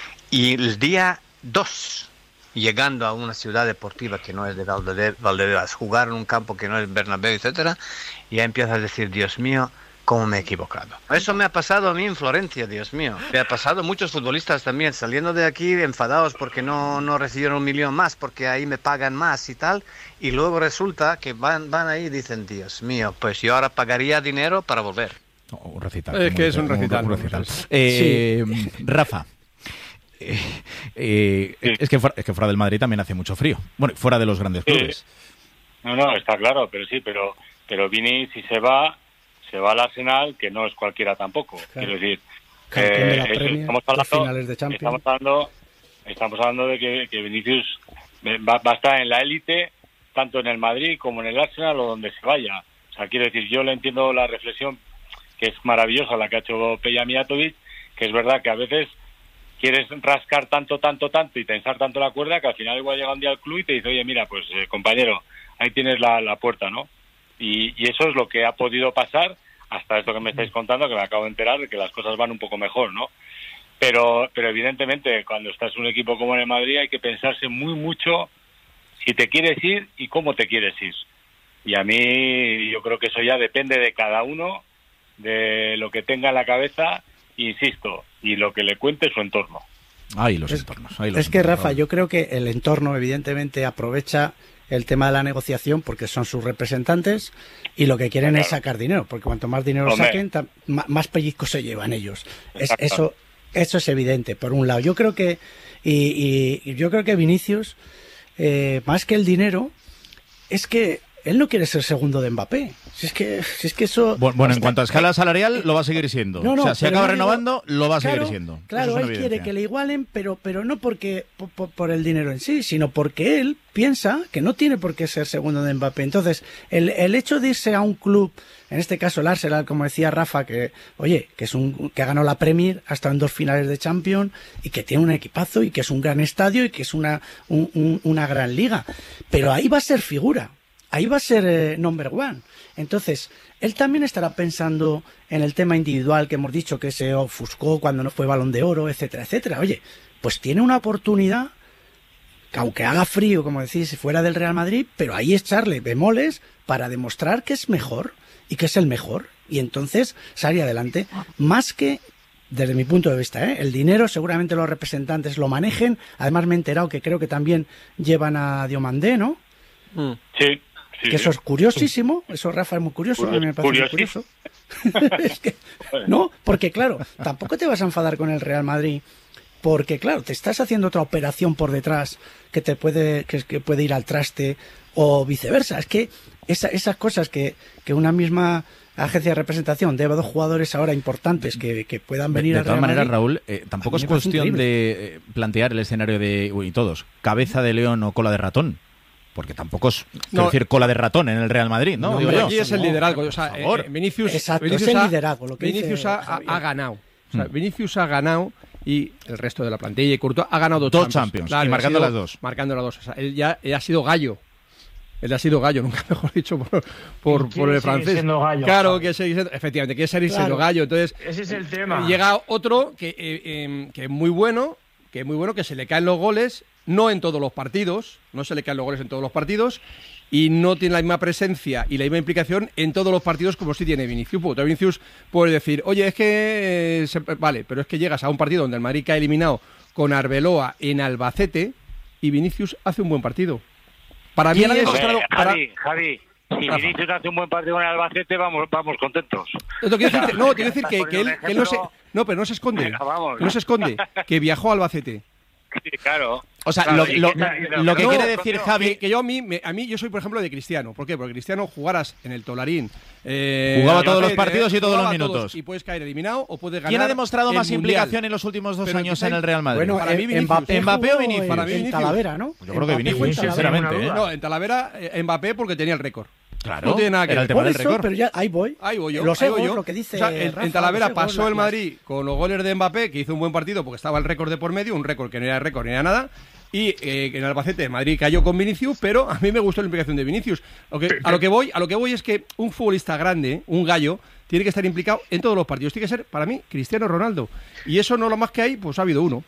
y el día dos, llegando a una ciudad deportiva que no es de Valdebe- Valdebebas, jugar en un campo que no es Bernabéu, etcétera, ya empiezas a decir, Dios mío, cómo me he equivocado. Eso me ha pasado a mí en Florencia, Dios mío. Me ha pasado a muchos futbolistas también, saliendo de aquí enfadados porque no, no recibieron un millón más, porque ahí me pagan más y tal, y luego resulta que van, van ahí y dicen, Dios mío, pues yo ahora pagaría dinero para volver. Oh, un recital. Es como que dice, es un recital. Un, un recital. Eh, sí. Rafa. Eh, eh, Sí. es, que fuera, es que fuera del Madrid también hace mucho frío. Bueno, fuera de los grandes clubes. Sí. No, no, está claro, pero sí, pero pero Vini, si se va, se va al Arsenal, que no es cualquiera tampoco. Claro. Quiero decir, Campeón de la eh, Premier, estamos dos hablando, finales de Champions. estamos hablando, estamos hablando de que, que Vinicius va, va a estar en la élite, tanto en el Madrid como en el Arsenal o donde se vaya. O sea, quiero decir, yo le entiendo la reflexión, que es maravillosa la que ha hecho Peja Mijatovic, que es verdad que a veces quieres rascar tanto, tanto, tanto y tensar tanto la cuerda que al final igual llega un día al club y te dice, oye, mira, pues eh, compañero, ahí tienes la, la puerta, ¿no? Y, y eso es lo que ha podido pasar hasta esto que me estáis contando, que me acabo de enterar de que las cosas van un poco mejor, ¿no? Pero, pero evidentemente, cuando estás en un equipo como en el Madrid hay que pensarse muy mucho si te quieres ir y cómo te quieres ir. Y a mí yo creo que eso ya depende de cada uno, de lo que tenga en la cabeza, insisto, y lo que le cuente su entorno. Ay, los es, entornos. Ay, los es que, entornos, Rafa, yo creo que el entorno, evidentemente, aprovecha el tema de la negociación porque son sus representantes y lo que quieren Claro. es sacar dinero, porque cuanto más dinero Hombre. saquen, tam- ma- más pellizcos se llevan ellos. Es, eso, eso es evidente, por un lado. Yo creo que, y, y- y yo creo que Vinicius, eh, más que el dinero, es que él no quiere ser segundo de Mbappé. Si es que, si es que eso... Bueno, bueno, en hasta- cuanto a escala salarial, lo va a seguir siendo. No, no, o sea, si pero acaba no digo- renovando, lo va a seguir claro, siendo. Claro, Eso es él una quiere evidencia. que le igualen, pero, pero no porque por, por- por el dinero en sí, sino porque él piensa que no tiene por qué ser segundo de Mbappé. Entonces, el, el hecho de irse a un club, en este caso el Arsenal, como decía Rafa, que oye, que es un que ha ganado la Premier, ha estado en dos finales de Champions y que tiene un equipazo y que es un gran estadio y que es una, un- un- una gran liga. Pero ahí va a ser figura. Ahí va a ser eh, number one. Entonces, él también estará pensando en el tema individual que hemos dicho que se ofuscó cuando no fue Balón de Oro, etcétera, etcétera. Oye, pues tiene una oportunidad, que aunque haga frío, como decís, fuera del Real Madrid, pero ahí echarle bemoles para demostrar que es mejor y que es el mejor. Y entonces salir adelante. Más que, desde mi punto de vista, ¿eh? El dinero seguramente los representantes lo manejen. Además me he enterado que creo que también llevan a Diomandé, ¿no? Sí. Sí, Que eso sí. es curiosísimo, eso Rafa es muy curioso, a mí me parece muy curioso. Es que, no, porque claro, tampoco te vas a enfadar con el Real Madrid, porque claro, te estás haciendo otra operación por detrás que te puede, que, que puede ir al traste o viceversa. Es que esa, esas cosas que, que una misma agencia de representación debe a dos jugadores ahora importantes que, que puedan venir De, de al todas Real maneras, Madrid, Raúl, eh, tampoco a es mí me parece cuestión increíble. de eh, plantear el escenario de, uy, todos, cabeza de león o cola de ratón. porque tampoco es No. decir cola de ratón en el Real Madrid, ¿no? No, Digo pero yo. aquí es el no, liderazgo. O sea, por favor. eh, Vinicius, Exacto, Vinicius es el ha- liderazgo, lo que Vinicius dice ha, ha- Javier. ha ganado. O sea, Mm. Vinicius ha ganado y el resto de la plantilla y Courtois ha ganado dos, Dos Champions, y ha marcando sido- las dos. Marcando las dos. O sea, él ya él ha sido gallo. Él ha sido gallo, nunca mejor dicho por, por, Y por quiere el seguir francés. siendo gallo, claro, Javi. que seguir siendo, efectivamente, quiere seguir Claro. siendo gallo. Entonces, Ese es el tema. llega otro que, eh, eh, que es muy bueno, que es muy bueno, que se le caen los goles, no en todos los partidos, no se le caen los goles en todos los partidos, y no tiene la misma presencia y la misma implicación en todos los partidos como sí tiene Vinicius. Porque Vinicius puede decir, oye, es que... eh, se- vale, pero es que llegas a un partido donde el Madrid cae eliminado con Arbeloa en Albacete y Vinicius hace un buen partido. Para mí ¿Quién ha es... demostrado- Hombre, para- Javi, Javi, si Rafa. Vinicius hace un buen partido en Albacete, vamos, vamos contentos. Esto quiere decir que- no, quiere decir que, Estás que él, poniendo un que él no se... ejemplo. No, pero no se esconde. Venga, vamos. Que no se esconde. Que viajó a Albacete. Sí, claro. O sea, Claro, lo, y lo- que- y lo que no, quiere decir no, Javi... Que, que yo a mí, me- a mí yo soy por ejemplo de Cristiano. ¿Por qué? Porque Cristiano jugaras en el Tolarín. eh, Jugaba Albacete, todos los partidos y todos jugaba los minutos. Y puedes caer eliminado o puedes ganar. ¿Quién ha demostrado el más Mundial. implicación en los últimos dos Pero años quizá- en el Real Madrid? Bueno, Para mí, eh, Vinicius. Mbappé, Mbappé o jugó Vinicius. en- Para mí, en Vinicius. Talavera, ¿no? Yo creo que Mbappé Vinicius, fue en Vinicius, Talavera. sinceramente, sin ¿eh? ninguna No, en Talavera, eh, Mbappé porque tenía el récord. Claro, No tiene nada que era ver. el tema Por del eso, récord. pero ya ahí voy. Ahí voy yo. Los ahí egos, voy yo. lo que dice O sea, en, Rafa, en Talavera los egos, pasó el las- Madrid con los goles de Mbappé, que hizo un buen partido porque estaba el récord de por medio, un récord que no era récord ni era nada. Y eh, en Albacete el Madrid cayó con Vinicius, pero a mí me gustó la implicación de Vinicius. Lo que- a lo que voy, a lo que voy es que un futbolista grande, un gallo, tiene que estar implicado en todos los partidos. Tiene que ser, para mí, Cristiano Ronaldo. Y eso no lo más que hay, pues ha habido uno.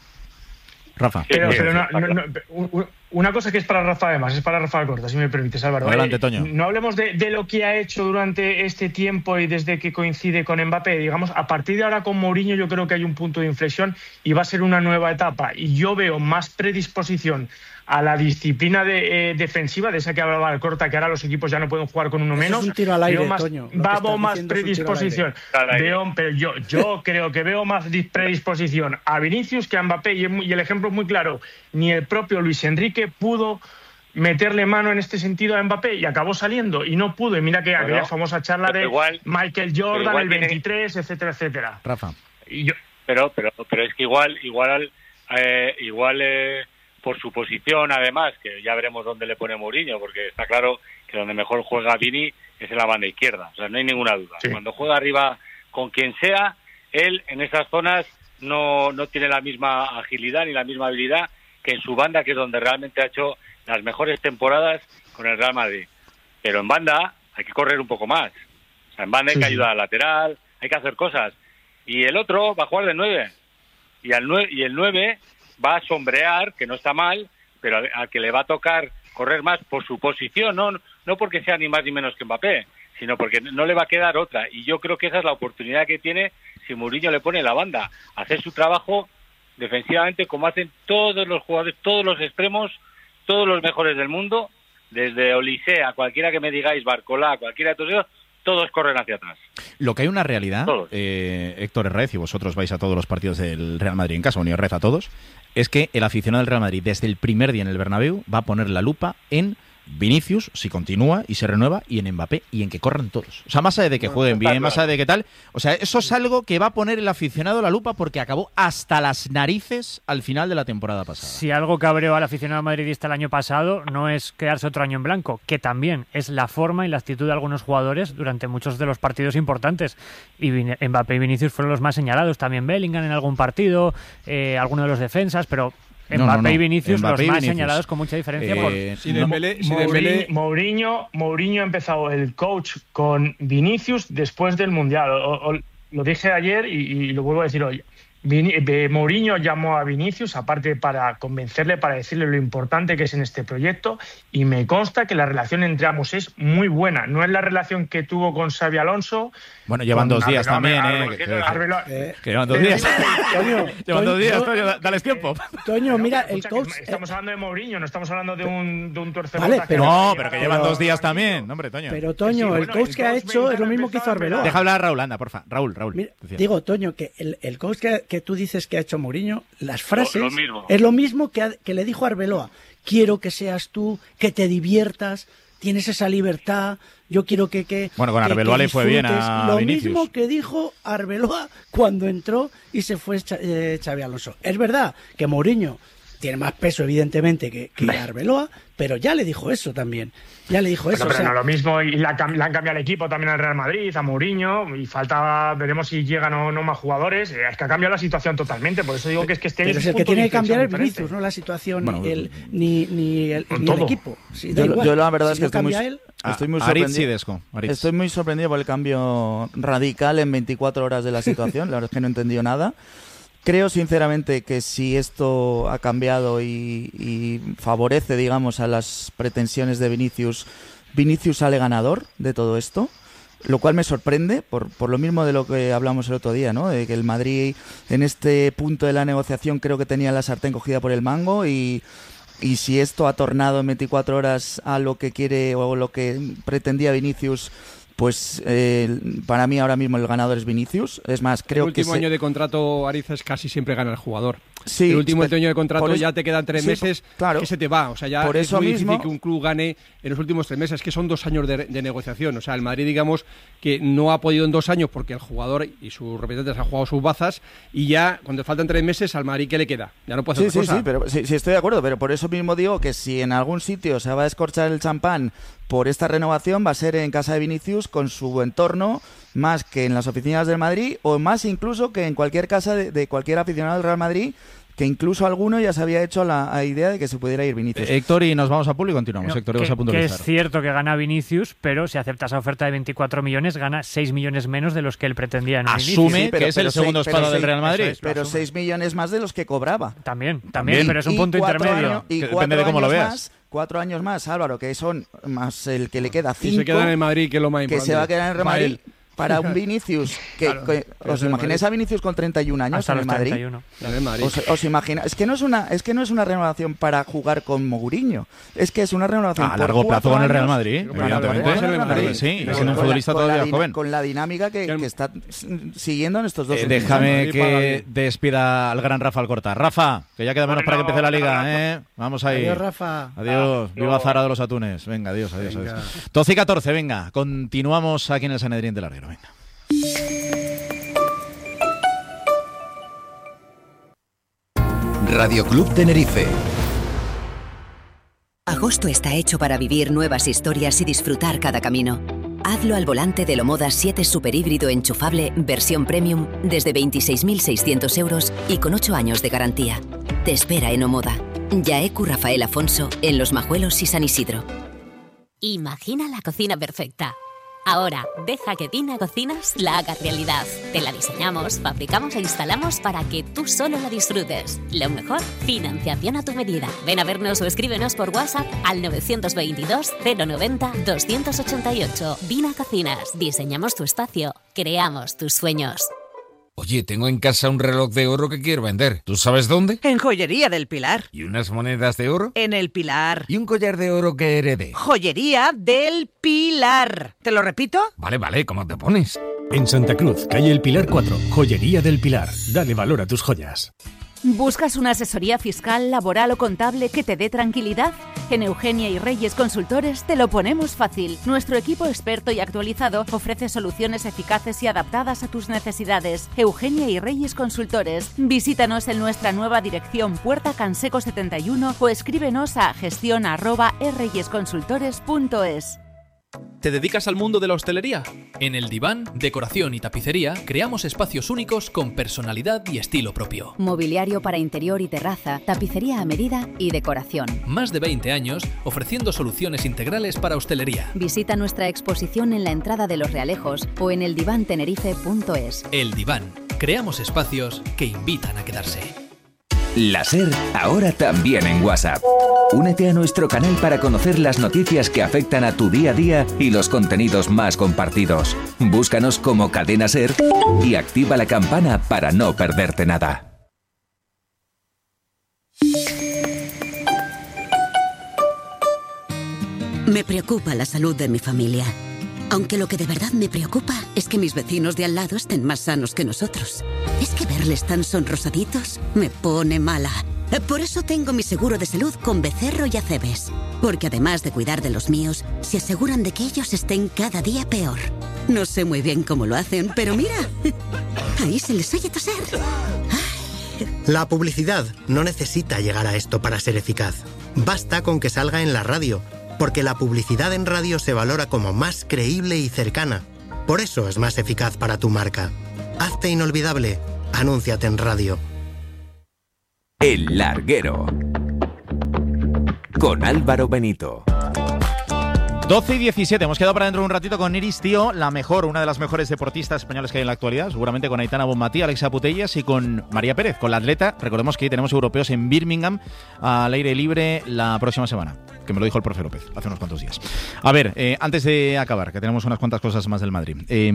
Rafa. Pero, Sí, pero sí, no- está no- claro. no, u- u- una cosa que es para Rafa además, es para Rafa Corta, si me permites, Álvaro. Adelante, Eh, Toño. No hablemos de, de lo que ha hecho durante este tiempo y desde que coincide con Mbappé. Digamos, a partir de ahora con Mourinho yo creo que hay un punto de inflexión y va a ser una nueva etapa. Y yo veo más predisposición a la disciplina de, eh, defensiva, de esa que hablaba Corta, que ahora los equipos ya no pueden jugar con uno Eso menos. es un tiro al aire, Veo más, Toño. Lo que va- estás veo más diciendo es un tiro al aire. predisposición. Al aire. Veo, pero yo, yo creo que veo más dis- predisposición a Vinicius que a Mbappé y, es muy- y el ejemplo es muy claro. Ni el propio Luis Enrique pudo meterle mano en este sentido a Mbappé y acabó saliendo y no pudo. Y mira que Bueno, aquella famosa charla pero de igual- Michael pero Jordan, igual el tiene- veintitrés, etcétera, etcétera. Rafa. Y yo, Pero, pero, pero es que igual, igual, eh, igual eh, por su posición, además, que ya veremos dónde le pone Mourinho, porque está claro que donde mejor juega Vini es en la banda izquierda, o sea, no hay ninguna duda. Sí. Cuando juega arriba con quien sea, él en esas zonas no, no tiene la misma agilidad ni la misma habilidad que en su banda, que es donde realmente ha hecho las mejores temporadas con el Real Madrid. Pero en banda hay que correr un poco más. O sea, en banda hay Sí, que sí. ayudar al lateral, hay que hacer cosas. Y el otro va a jugar de nueve. Y, al nue- y el nueve va a sombrear, que no está mal, pero al, al que le va a tocar correr más por su posición, no, no porque sea ni más ni menos que Mbappé, sino porque no le va a quedar otra. Y yo creo que esa es la oportunidad que tiene si Mourinho le pone la banda, hacer su trabajo defensivamente como hacen todos los jugadores, todos los extremos, todos los mejores del mundo, desde Olise a cualquiera que me digáis, Barcolá, cualquiera de todos ellos, todos corren hacia atrás. Lo que hay una realidad, Todos. eh, Héctor Herrez, y vosotros vais a todos los partidos del Real Madrid en casa, bueno, y Herrez a todos, es que el aficionado del Real Madrid desde el primer día en el Bernabéu va a poner la lupa en Vinicius, si continúa y se renueva, y en Mbappé, y en que corran todos. O sea, más allá de que jueguen bien, más allá de que tal, o sea, eso es algo que va a poner el aficionado la lupa porque acabó hasta las narices al final de la temporada pasada. Si algo cabreó al aficionado madridista el año pasado no es quedarse otro año en blanco, que también es la forma y la actitud de algunos jugadores durante muchos de los partidos importantes. Y Vin- Mbappé y Vinicius fueron los más señalados, también Bellingham en algún partido, eh, alguno de los defensas, pero No, Mbappé no, no. y Vinicius Mbappé y los más Vinicius. señalados con mucha diferencia. por- Eh, Si no- Dembélé, si Mourinho, Dembélé- Mourinho, Mourinho ha empezado el coach con Vinicius después del Mundial. O- o- lo dije ayer y, y lo vuelvo a decir hoy. Vini- eh, Mourinho llamó a Vinicius, aparte para convencerle, para decirle lo importante que es en este proyecto, y me consta que la relación entre ambos es muy buena. No es la relación que tuvo con Xabi Alonso. Bueno, llevan con dos días Arbeloa, también, Arbeloa, eh, que- Arbeloa- Eh, que llevan dos Pero días. digo- Toño, Llevan dos días, Toño, Toño, dales tiempo. Toño, mira, Escucha, el que coach... Estamos eh, hablando de Mourinho, no estamos hablando de un, de un tuercebota Vale, que pero- No, que pero que llega llevan a- dos días también, hombre, Toño. Pero Toño, Sí, el bueno, coach el que ha coach hecho es lo mexicano mismo que hizo empezaba en Arbeloa. Deja hablar a Raúl, anda, porfa. Raúl, Raúl. Mira, decía. digo, Toño, que el, el coach que, que tú dices que ha hecho Mourinho, las frases lo mismo. es lo mismo que, ha- que le dijo a Arbeloa. Quiero que seas tú, que te diviertas, tienes esa libertad, yo quiero que... que Bueno, con que- Arbeloa que le fue bien a disfrutes. Lo Vinicius. mismo que dijo Arbeloa cuando entró y se fue Cha- eh, Xabi Alonso. Es verdad que Mourinho tiene más peso evidentemente que, que Arbeloa, pero ya le dijo eso también. Ya le dijo eso. Pero, pero o sea, no lo mismo, y la, le han cambiado el equipo también al Real Madrid, a Mourinho, y falta, veremos si llegan o no más jugadores. Es que ha cambiado la situación totalmente, por eso digo que es que este año pero es el un que punto tiene de que cambiar es inflexión Vinicius, diferente. no la situación, Bueno, ni, el, ni, ni, el, ni el todo. equipo. Sí, yo, da igual. yo la verdad Si es que no estoy muy, cambia él, estoy muy Aritz sorprendido. y Desco, Aritz. Estoy muy sorprendido por el cambio radical en veinticuatro horas de la situación. La verdad es que no he entendido nada. Creo sinceramente que si esto ha cambiado y, y favorece, digamos, a las pretensiones de Vinicius, Vinicius sale ganador de todo esto, lo cual me sorprende por, por lo mismo de lo que hablamos el otro día, ¿no? De que el Madrid en este punto de la negociación creo que tenía la sartén cogida por el mango y, y si esto ha tornado en veinticuatro horas a lo que quiere o lo que pretendía Vinicius, pues eh, para mí ahora mismo el ganador es Vinicius. Es más, creo el último que año se... de contrato, Ariza, casi siempre gana el jugador. Sí, el último pero- año de contrato por eso- ya te quedan tres sí, meses claro. que se te va. O sea, ya Por es eso muy mismo- difícil que un club gane en los últimos tres meses, que son dos años de, de negociación. O sea, el Madrid, digamos, que no ha podido en dos años porque el jugador y sus representantes han jugado sus bazas y ya, cuando faltan tres meses, al Madrid, ¿qué le queda? Ya no puede hacer Sí, otra sí, cosa. sí, pero sí, sí, estoy de acuerdo, pero por eso mismo digo que si en algún sitio se va a escorchar el champán por esta renovación, va a ser en casa de Vinicius con su entorno, más que en las oficinas del Madrid, o más incluso que en cualquier casa de, de cualquier aficionado del Real Madrid, que incluso alguno ya se había hecho la, la idea de que se pudiera ir Vinicius. Eh, Héctor, y nos vamos a público y continuamos. No, Héctor, que, ibas a que puntualizar. es cierto que gana Vinicius, pero si acepta esa oferta de veinticuatro millones, gana seis millones menos de los que él pretendía en un inicio. Asume Sí, pero- que es el pero segundo seis- pero espada del seis- Real Madrid. eso es. Pero asume. seis millones más de los que cobraba. También, también, También. pero es un Y punto cuatro intermedio. años- y Que cuatro depende de cómo lo años veas. más, cuatro años más, Álvaro, que son más el que le queda Y cinco. se queda en el Madrid, que es lo más que importante. se va a quedar en el Real Para Madrid él. para un Vinicius que, Claro, que- pero os es el imagináis Madrid. a Vinicius con treinta y un años Hasta en los el Madrid. treinta y uno. En el Madrid. Os, os imagina, es que no es una es que no es una renovación para jugar con Mourinho, es que es una renovación A por largo plazo cuatro con el Real años, Madrid, Para evidentemente. jugar en el Madrid. Claro que sí, y Pero siendo un con la- futbolista con la todavía dina- joven. con la dinámica que, Que- que está s- siguiendo en estos dos Eh, últimos déjame Madrid paga que bien. despida al gran Rafa Alcorta. Rafa, que ya queda menos Bueno, para que empiece la liga, abrazo. ¿eh? Vamos ahí. Adiós, Rafa. Adiós, viva Zara de los Atunes. Venga, adiós, adiós. adiós. doce y catorce, venga. Continuamos aquí en el Sanedrín del Larguero, venga. Radio Club Tenerife. Agosto está hecho para vivir nuevas historias y disfrutar cada camino. Hazlo al volante del Omoda siete Super Híbrido enchufable versión Premium desde veintiséis mil seiscientos euros y con ocho años de garantía. Te espera en Omoda. Yaecu Rafael Afonso en Los Majuelos y San Isidro. Imagina la cocina perfecta. Ahora, deja que Dina Cocinas la haga realidad. Te la diseñamos, fabricamos e instalamos para que tú solo la disfrutes. Lo mejor, financiación a tu medida. Ven a vernos o escríbenos por WhatsApp al nueve dos dos, cero noventa, doscientos ochenta y ocho. Dina Cocinas. Diseñamos tu espacio. Creamos tus sueños. Oye, tengo en casa un reloj de oro que quiero vender. ¿Tú sabes dónde? En Joyería del Pilar. ¿Y unas monedas de oro? En el Pilar. ¿Y un collar de oro que heredé? Joyería del Pilar. ¿Te lo repito? Vale, vale, ¿cómo te pones? En Santa Cruz, calle El Pilar cuatro, Joyería del Pilar. Dale valor a tus joyas. ¿Buscas una asesoría fiscal, laboral o contable que te dé tranquilidad? En Eugenia y Reyes Consultores te lo ponemos fácil. Nuestro equipo experto y actualizado ofrece soluciones eficaces y adaptadas a tus necesidades. Eugenia y Reyes Consultores. Visítanos en nuestra nueva dirección Puerta Canseco setenta y uno o escríbenos a gestión arroba erreyesconsultores punto es. ¿Te dedicas al mundo de la hostelería? En El Diván, Decoración y Tapicería creamos espacios únicos con personalidad y estilo propio. Mobiliario para interior y terraza, tapicería a medida y decoración. Más de veinte años ofreciendo soluciones integrales para hostelería. Visita nuestra exposición en la entrada de Los Realejos o en el diván tenerife punto es. El Diván, creamos espacios que invitan a quedarse. La SER, ahora también en WhatsApp. Únete a nuestro canal para conocer las noticias que afectan a tu día a día y los contenidos más compartidos. Búscanos como Cadena SER y activa la campana para no perderte nada. Me preocupa la salud de mi familia. Aunque lo que de verdad me preocupa es que mis vecinos de al lado estén más sanos que nosotros. Es que verles tan sonrosaditos me pone mala. Por eso tengo mi seguro de salud con Becerro y Acebes. Porque además de cuidar de los míos, se aseguran de que ellos estén cada día peor. No sé muy bien cómo lo hacen, pero mira, ahí se les oye toser. La publicidad no necesita llegar a esto para ser eficaz. Basta con que salga en la radio, porque la publicidad en radio se valora como más creíble y cercana. Por eso es más eficaz para tu marca. Hazte inolvidable. Anúnciate en radio. El Larguero. Con Álvaro Benito. doce y diecisiete, hemos quedado para dentro de un ratito con Iris Tío, la mejor, una de las mejores deportistas españoles que hay en la actualidad, seguramente con Aitana Bonmatí, Alexia Putellas y con María Pérez, con la atleta. Recordemos que tenemos europeos en Birmingham al aire libre la próxima semana, que me lo dijo el profe López hace unos cuantos días. A ver, eh, antes de acabar, que tenemos unas cuantas cosas más del Madrid. Eh,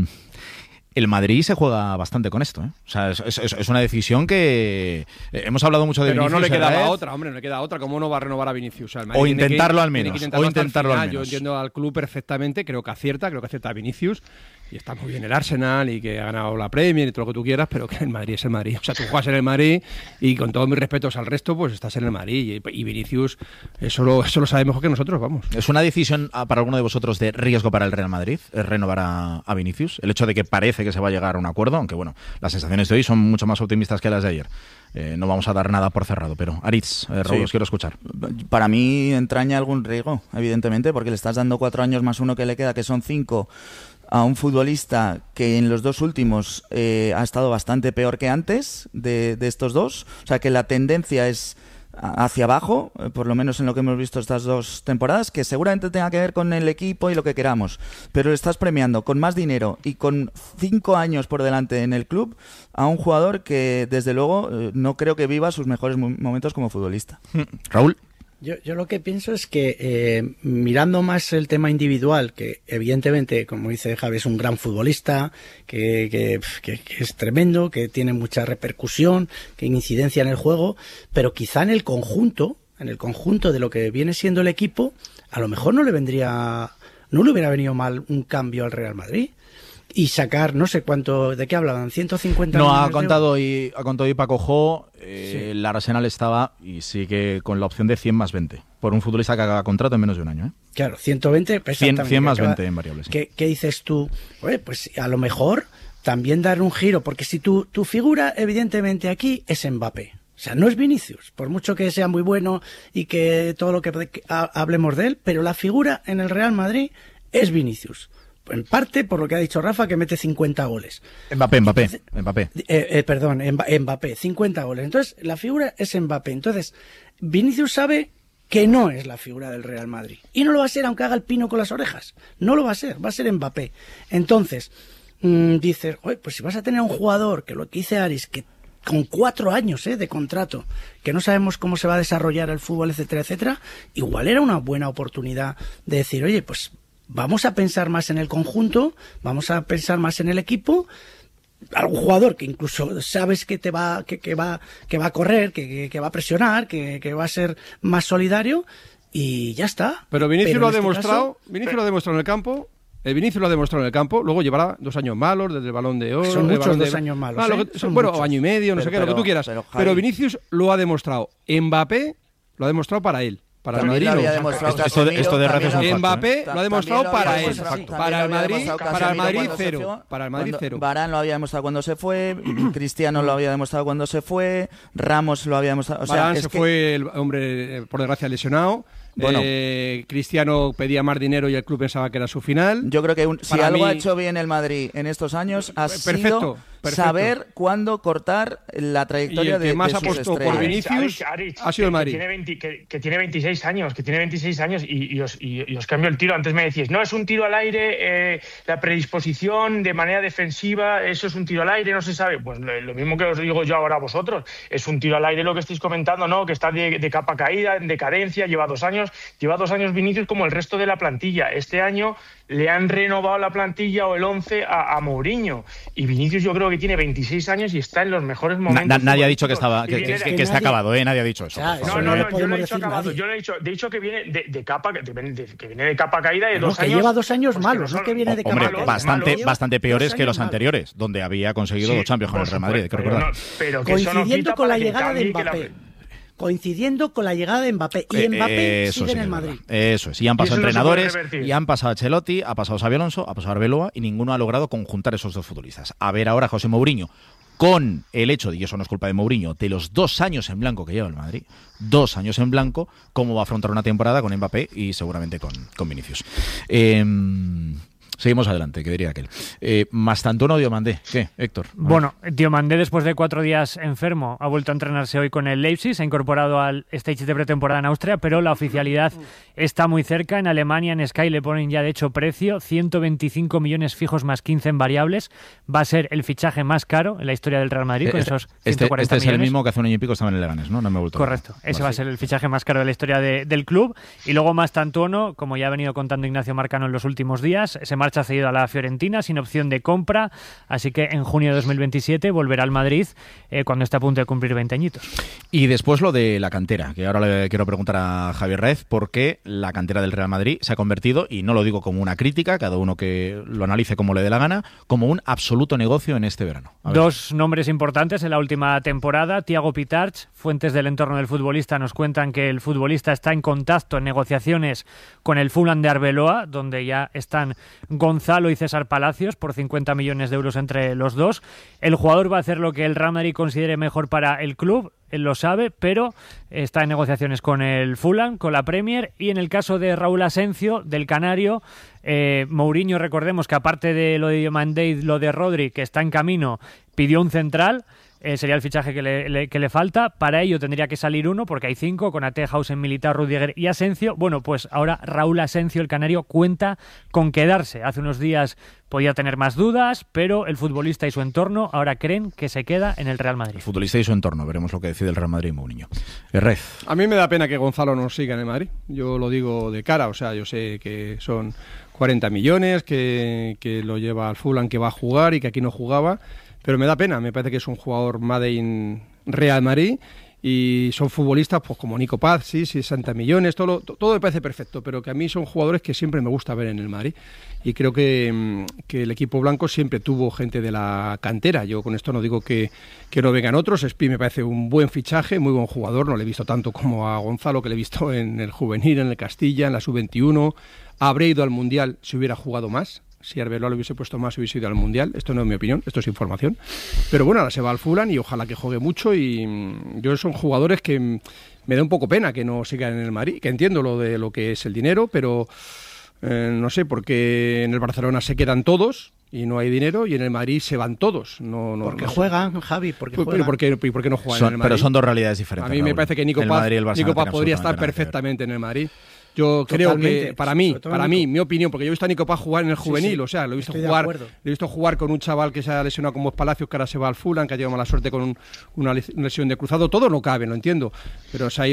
El Madrid se juega bastante con esto, ¿eh? O sea, es, es, es una decisión que eh, hemos hablado mucho de Pero Vinicius. no le quedaba ¿verdad? otra, hombre, no le queda otra. ¿Cómo no va a renovar a Vinicius? O, sea, el O Madrid intentarlo que, al menos. Intentarlo O intentarlo al menos. Yo entiendo al club perfectamente, creo que acierta, creo que acierta a Vinicius. Y está muy bien el Arsenal y que ha ganado la Premier y todo lo que tú quieras, pero que el Madrid es el Madrid. O sea, tú juegas en el Madrid y con todos mis respetos al resto, pues estás en el Madrid. Y, y Vinicius, eso lo, eso lo sabe mejor que nosotros, vamos. ¿Es una decisión para alguno de vosotros de riesgo para el Real Madrid, es renovar a, a Vinicius? El hecho de que parece que se va a llegar a un acuerdo, aunque bueno, las sensaciones de hoy son mucho más optimistas que las de ayer. Eh, no vamos a dar nada por cerrado, pero Aritz, eh, Raúl, Sí. os quiero escuchar. Para mí entraña algún riesgo, evidentemente, porque le estás dando cuatro años más uno que le queda, que son cinco, a un futbolista que en los dos últimos eh, ha estado bastante peor que antes de, de estos dos. O sea, que la tendencia es hacia abajo, eh, por lo menos en lo que hemos visto estas dos temporadas, que seguramente tenga que ver con el equipo y lo que queramos, pero le estás premiando con más dinero y con cinco años por delante en el club a un jugador que desde luego eh, no creo que viva sus mejores mo- momentos como futbolista. Raúl. Yo, yo lo que pienso es que eh, mirando más el tema individual, que evidentemente, como dice Javi, es un gran futbolista, que, que, que, que es tremendo, que tiene mucha repercusión, que incidencia en el juego, pero quizá en el conjunto, en el conjunto de lo que viene siendo el equipo, a lo mejor no le vendría, no le hubiera venido mal un cambio al Real Madrid. Y sacar, no sé cuánto, ¿de qué hablaban? ciento cincuenta No, millones ha de contado euros. y ha contado y Paco Jo, eh, Sí. el Arsenal estaba y sigue con la opción de cien más veinte, por un futbolista que haga contrato en menos de un año, ¿eh? Claro, ciento veinte, cien, exactamente, cien más que acaba- veinte en variables. Sí. ¿Qué, qué dices tú? Oye, pues a lo mejor también dar un giro, porque si tu, tu figura evidentemente aquí es Mbappé. O sea, no es Vinicius, por mucho que sea muy bueno y que todo lo que, que ha- hablemos de él, pero la figura en el Real Madrid es Vinicius. En parte por lo que ha dicho Rafa, que mete cincuenta goles. Mbappé, Mbappé, Mbappé. Eh, eh, perdón, Mba- Mbappé, cincuenta goles. Entonces, la figura es Mbappé. Entonces, Vinicius sabe que no es la figura del Real Madrid. Y no lo va a ser aunque haga el pino con las orejas. No lo va a ser, va a ser Mbappé. Entonces, mmm, dices, oye, pues si vas a tener un jugador, que lo que dice Aris, que con cuatro años eh, de contrato, que no sabemos cómo se va a desarrollar el fútbol, etcétera, etcétera, igual era una buena oportunidad de decir, oye, pues vamos a pensar más en el conjunto, vamos a pensar más en el equipo, algún jugador que incluso sabes que te va, que, que va, que va a correr, que, que, que va a presionar, que, que va a ser más solidario, y ya está. Pero Vinicius lo ha en este demostrado, caso- Vinicius lo ha demostrado en el campo. El Vinicius lo ha demostrado en el campo, luego llevará dos años malos desde el Balón de Oro. Son el muchos Balón de- dos años malos, Ah, lo ¿eh? que- Son bueno, muchos. o año y medio, no Pero- sé qué, lo que pero- tú quieras. pero, Pero, Javi- Vinicius lo ha demostrado. Mbappé lo ha demostrado para él. Para el También Madrid lo no. había demostrado Esto- esto de- esto de Casemiro, Rezo es un también- Mbappé facto, lo ha demostrado también lo para había él. demostrado- también Para lo el había Madrid, demostrado para el Casemiro Madrid cuando se cero. fue, Para el Madrid cuando- cero. Varane lo había demostrado cuando se fue, Cristiano lo había demostrado cuando se fue, Ramos lo había demostrado. O sea, Varane es se que- fue, el hombre, eh, por desgracia, lesionado. Bueno. Eh, Cristiano pedía más dinero y el club pensaba que era su final. Yo creo que un- si Para algo mí- ha hecho bien el Madrid en estos años ha Perfecto, sido perfecto. saber cuándo cortar la trayectoria Y el que de, más de sus apostó por estrellas. Vinicius Aritz, ha sido el que- Madrid. Que tiene, veinte que, que tiene veintiséis años, que tiene veintiséis años y, y os, y- y os cambio el tiro. Antes me decíais, no, es un tiro al aire, eh, la predisposición de manera defensiva, eso es un tiro al aire, no se sabe. Pues lo, lo mismo que os digo yo ahora a vosotros, es un tiro al aire lo que estáis comentando, ¿no? Que está de, de capa caída, en decadencia, lleva dos años, lleva dos años Vinicius como el resto de la plantilla. Este año le han renovado la plantilla o el once a, a Mourinho. Y Vinicius yo creo que tiene veintiséis años y está en los mejores Na- momentos. na- nadie ha dicho que estaba Y que, viene que- de- que está nadie- acabado, ¿eh? Nadie ha dicho eso. Ya, por No, favor. no, no no, le yo podemos no he dicho decir acabado. nadie. Yo no he dicho, de hecho que viene de, de capa, de, de- que viene de capa caída de No, dos que años. lleva dos años pues malos, no no que viene de Hombre, capa caída. bastante, Lleva bastante peores dos que los años malos. anteriores, donde había conseguido Sí, dos Champions con el por Real Madrid, hay que supuesto, recordar. pero no- pero que eso no Coincidiendo quita con la para que llegada de cambie, que la- Mbappé. Coincidiendo con la llegada de Mbappé. Y Eh, Mbappé eso sigue sí en que el es Madrid. verdad. Eso es. Y han Y pasado eso no se puede entrenadores, revertir. y han pasado Ancelotti, ha pasado Xabi Alonso, ha pasado Arbeloa, y ninguno ha logrado conjuntar esos dos futbolistas. A ver ahora José Mourinho, con el hecho, y eso no es culpa de Mourinho, de los dos años en blanco que lleva el Madrid, dos años en blanco, cómo va a afrontar una temporada con Mbappé y seguramente con, con Vinicius. Eh, Seguimos adelante, que diría aquel. Eh, Mastantuono o Diomandé. ¿Qué, Héctor? Bueno, Diomandé, después de cuatro días enfermo, ha vuelto a entrenarse hoy con el Leipzig, se ha incorporado al stage de pretemporada en Austria, pero la oficialidad está muy cerca. En Alemania, en Sky, le ponen ya de hecho precio, ciento veinticinco millones fijos más quince en variables. Va a ser el fichaje más caro en la historia del Real Madrid, con este, esos este, ciento cuarenta este es millones. el mismo que hace un año y pico estaba en el Leganés, ¿no? No me he vuelto. Correcto, ese vale. va a ser el fichaje más caro de la historia de, del club. Y luego Mastantuono, como ya ha venido contando Ignacio Marcano en los últimos días, se marcha cedido a la Fiorentina sin opción de compra, así que en junio de dos mil veintisiete volverá al Madrid eh, cuando esté a punto de cumplir veinte añitos. Y después lo de la cantera, que ahora le quiero preguntar a Javier Rez, porque la cantera del Real Madrid se ha convertido, y no lo digo como una crítica, cada uno que lo analice como le dé la gana, como un absoluto negocio en este verano. Dos nombres importantes en la última temporada, Thiago Pitarch, fuentes del entorno del futbolista nos cuentan que el futbolista está en contacto, en negociaciones con el Fulham de Arbeloa, donde ya están Gonzalo y César Palacios por cincuenta millones de euros entre los dos. El jugador va a hacer lo que el Real Madrid considere mejor para el club, él lo sabe, pero está en negociaciones con el Fulham, con la Premier, y en el caso de Raúl Asencio, del Canario, eh, Mourinho, recordemos que aparte de lo de Diomandé y lo de Rodri, que está en camino, pidió un central. Eh, sería el fichaje que le, le, que le falta. Para ello tendría que salir uno, porque hay cinco, con Ate, Hausen, Militao, Rudiger y Asencio. Bueno, pues ahora Raúl Asencio, el canario, cuenta con quedarse. Hace unos días podía tener más dudas, pero el futbolista y su entorno ahora creen que se queda en el Real Madrid. El futbolista y su entorno, veremos lo que decide el Real Madrid y Mourinho. Rez. A mí me da pena que Gonzalo no siga en el Madrid. Yo lo digo de cara, o sea, yo sé que son cuarenta millones, que, que lo lleva al Fulham, que va a jugar y que aquí no jugaba. Pero me da pena, me parece que es un jugador made in Real Madrid y son futbolistas pues como Nico Paz, sí, sesenta millones, todo, todo me parece perfecto, pero que a mí son jugadores que siempre me gusta ver en el Madrid y creo que, que el equipo blanco siempre tuvo gente de la cantera. Yo con esto no digo que, que no vengan otros. Espi me parece un buen fichaje, muy buen jugador, no le he visto tanto como a Gonzalo, que le he visto en el juvenil, en el Castilla, en la sub veintiuno, habría ido al Mundial si hubiera jugado más. Si Arbeloa lo hubiese puesto más, hubiese ido al Mundial. Esto no es mi opinión, esto es información. Pero bueno, ahora se va al Fulham y ojalá que juegue mucho. Y yo son jugadores que me da un poco pena que no sigan en el Madrid, que entiendo lo de lo que es el dinero, pero eh, no sé, porque en el Barcelona se quedan todos y no hay dinero, y en el Madrid se van todos. No, no, porque no juegan, Javi, porque pues, juegan. ¿Por qué, ¿Por qué no juegan son, en el Madrid? Pero son dos realidades diferentes. A mí me Raúl. parece que Nico el Paz, Madrid y el Barça Nico no Paz tienen podría estar absolutamente nada que perfectamente en el Madrid. Yo creo Totalmente. que para mí, Sobre todo para Nico. mí, mi opinión, porque yo he visto a Nico Paz jugar en el juvenil, Sí, sí. o sea, lo he visto Estoy de jugar, acuerdo. lo he visto jugar con un chaval que se ha lesionado como Palacios, que ahora se va al Fulham, que ha tenido mala suerte con un- una les- lesión de cruzado. Todo no cabe, lo entiendo, pero se ha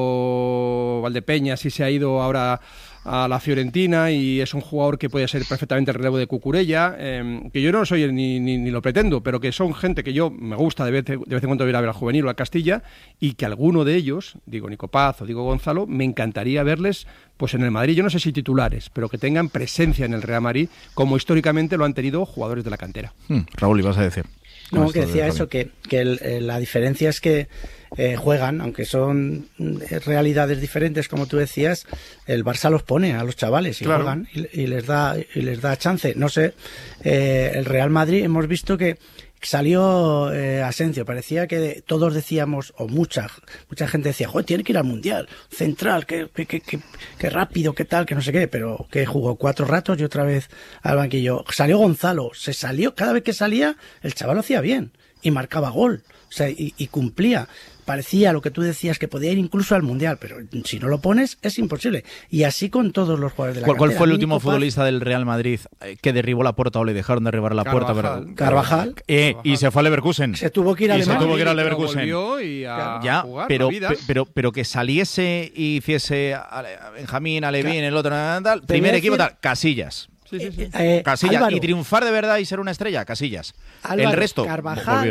ido Valdepeñas, sí se ha ido ahora a la Fiorentina y es un jugador que puede ser perfectamente el relevo de Cucurella, eh, que yo no soy ni, ni, ni lo pretendo, pero que son gente que yo me gusta de vez, de vez en cuando ir a ver al juvenil o al Castilla, y que alguno de ellos, digo Nico Paz o digo Gonzalo, me encantaría verles pues en el Madrid, yo no sé si titulares, pero que tengan presencia en el Real Madrid, como históricamente lo han tenido jugadores de la cantera. Hmm, Raúl, ibas a decir. No, Esto que de decía Javi. eso, que, que el- eh, la diferencia es que eh, juegan, aunque son mm, realidades diferentes, como tú decías, el Barça los pone a los chavales y Claro. juegan y, y les da y les da chance. No sé, eh, el Real Madrid hemos visto que salió eh, Asencio, parecía que todos decíamos, o mucha mucha gente decía, joder, tiene que ir al Mundial, central, que, que, que, que, que rápido, que tal, que no sé qué, pero que jugó cuatro ratos y otra vez al banquillo. Salió Gonzalo, se salió, cada vez que salía, el chaval lo hacía bien y marcaba gol, o sea, y, y cumplía. Parecía lo que tú decías, que podía ir incluso al Mundial, pero si no lo pones es imposible. Y así con todos los jugadores de la ¿Cuál, cuál cantera. fue el A mí último Nico Paz- futbolista del Real Madrid eh, que derribó la puerta o le dejaron derribar la puerta? Carvajal. pero- Carvajal. Eh, y se fue a Leverkusen. Se tuvo que ir a Y se Alemania. tuvo que ir a Pero Leverkusen. volvió y a Ya, jugar, pero, la vida. pe- pero, pero que saliese y hiciese a a Benjamín, a Levín, Ca- el otro, tal, tal, Te primer voy a equipo, decir- tal, Casillas. Sí, sí, sí. Eh, Casillas. Álvaro, Y triunfar de verdad y ser una estrella, Casillas. Álvaro, el resto Carvajal, volvieron.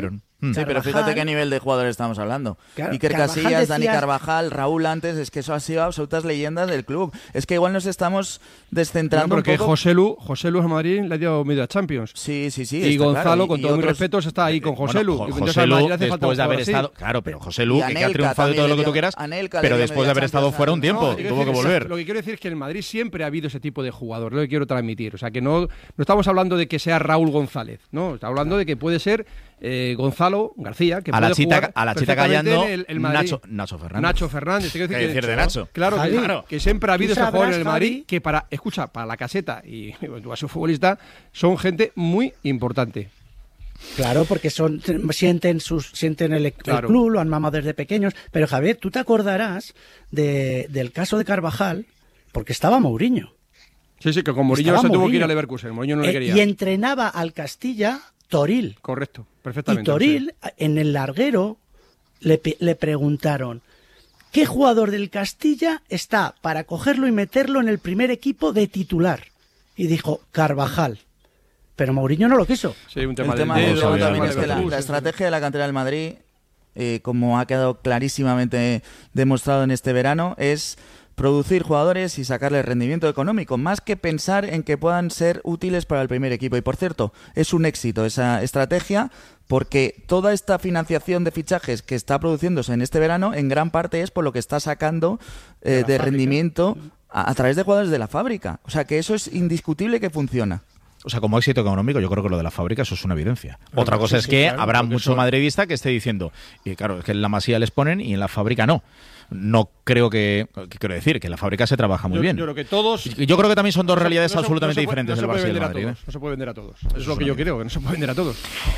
Sí, pero fíjate qué nivel de jugadores estamos hablando. Car- Iker Carvajal Casillas, decía- Dani Carvajal, Raúl antes, es que eso ha sido absolutas leyendas del club. Es que igual nos estamos descentrando No, porque un poco. José Lu, José Lu a Madrid le ha dio media Champions. Sí, sí, sí. Y está Gonzalo, claro. con Y- y todos mis otros- respetos, está ahí con José Lu. Jo- Entonces, José al Lu, Madrid le hace falta después de un haber jugador así. estado, claro, pero José Lu, Y que, que ha Anelka triunfado y también todo lo le que tú dio- quieras, Anelka le pero dio después de media haber estado Champions fuera a- un tiempo, No, quiero tuvo que decir, volver. Lo que quiero decir es que en el Madrid siempre ha habido ese tipo de jugador, lo que quiero transmitir. O sea, que no, no estamos hablando de que sea Raúl González, no, estamos hablando de que puede ser eh, Gonzalo García, que A la puede chita- jugar a la chita perfectamente callando, en el, el Madrid. Nacho- Nacho Fernández. Nacho Fernández. Te quiero decir ¿Qué que, decir de Nacho? Claro, que, Javi, claro, que siempre ha habido ¿tú ese jugador en sabrás, el Madrid Javi? que para, escucha, para la caseta y tú a su futbolista son gente muy importante. Claro, porque son sienten sus sienten el, el Claro. club, lo han mamado desde pequeños. Pero Javier, tú te acordarás de, del caso de Carvajal, porque estaba Mourinho. Sí, sí, que con Mourinho Estaba se tuvo que ir Mourinho. a Leverkusen. Mourinho no le Eh, quería. y entrenaba al Castilla Toril. Correcto, Y perfectamente. Toril, en el larguero, le, pe- le preguntaron, ¿qué jugador del Castilla está para cogerlo y meterlo en el primer equipo de titular? Y dijo, Carvajal. Pero Mourinho no lo quiso. Sí, un El tema, tema del de dedo, luego el tema también de es que la, Leverkusen. la estrategia de la cantera del Madrid, eh, como ha quedado clarísimamente demostrado en este verano, es producir jugadores y sacarles rendimiento económico, más que pensar en que puedan ser útiles para el primer equipo. Y por cierto, es un éxito esa estrategia, porque toda esta financiación de fichajes que está produciéndose en este verano, en gran parte es por lo que está sacando eh, de, fábrica. rendimiento a, a través de jugadores de la fábrica. O sea que eso es indiscutible que funciona. O sea, como éxito económico, yo creo que lo de la fábrica eso es una evidencia. Otra cosa sí, es sí, que claro, habrá porque mucho eso- madridista que esté diciendo, y claro, es que en la Masía les ponen y en la fábrica no. No creo que, que quiero decir, que en la fábrica se trabaja muy Yo- bien. Yo creo que todos. Y yo creo que también son dos no se- realidades no se- absolutamente no se puede- diferentes no se del puede Barça y del vender a Madrid. todos, ¿eh? No se puede vender a todos. Eso es lo que yo creo, que no se puede vender a todos.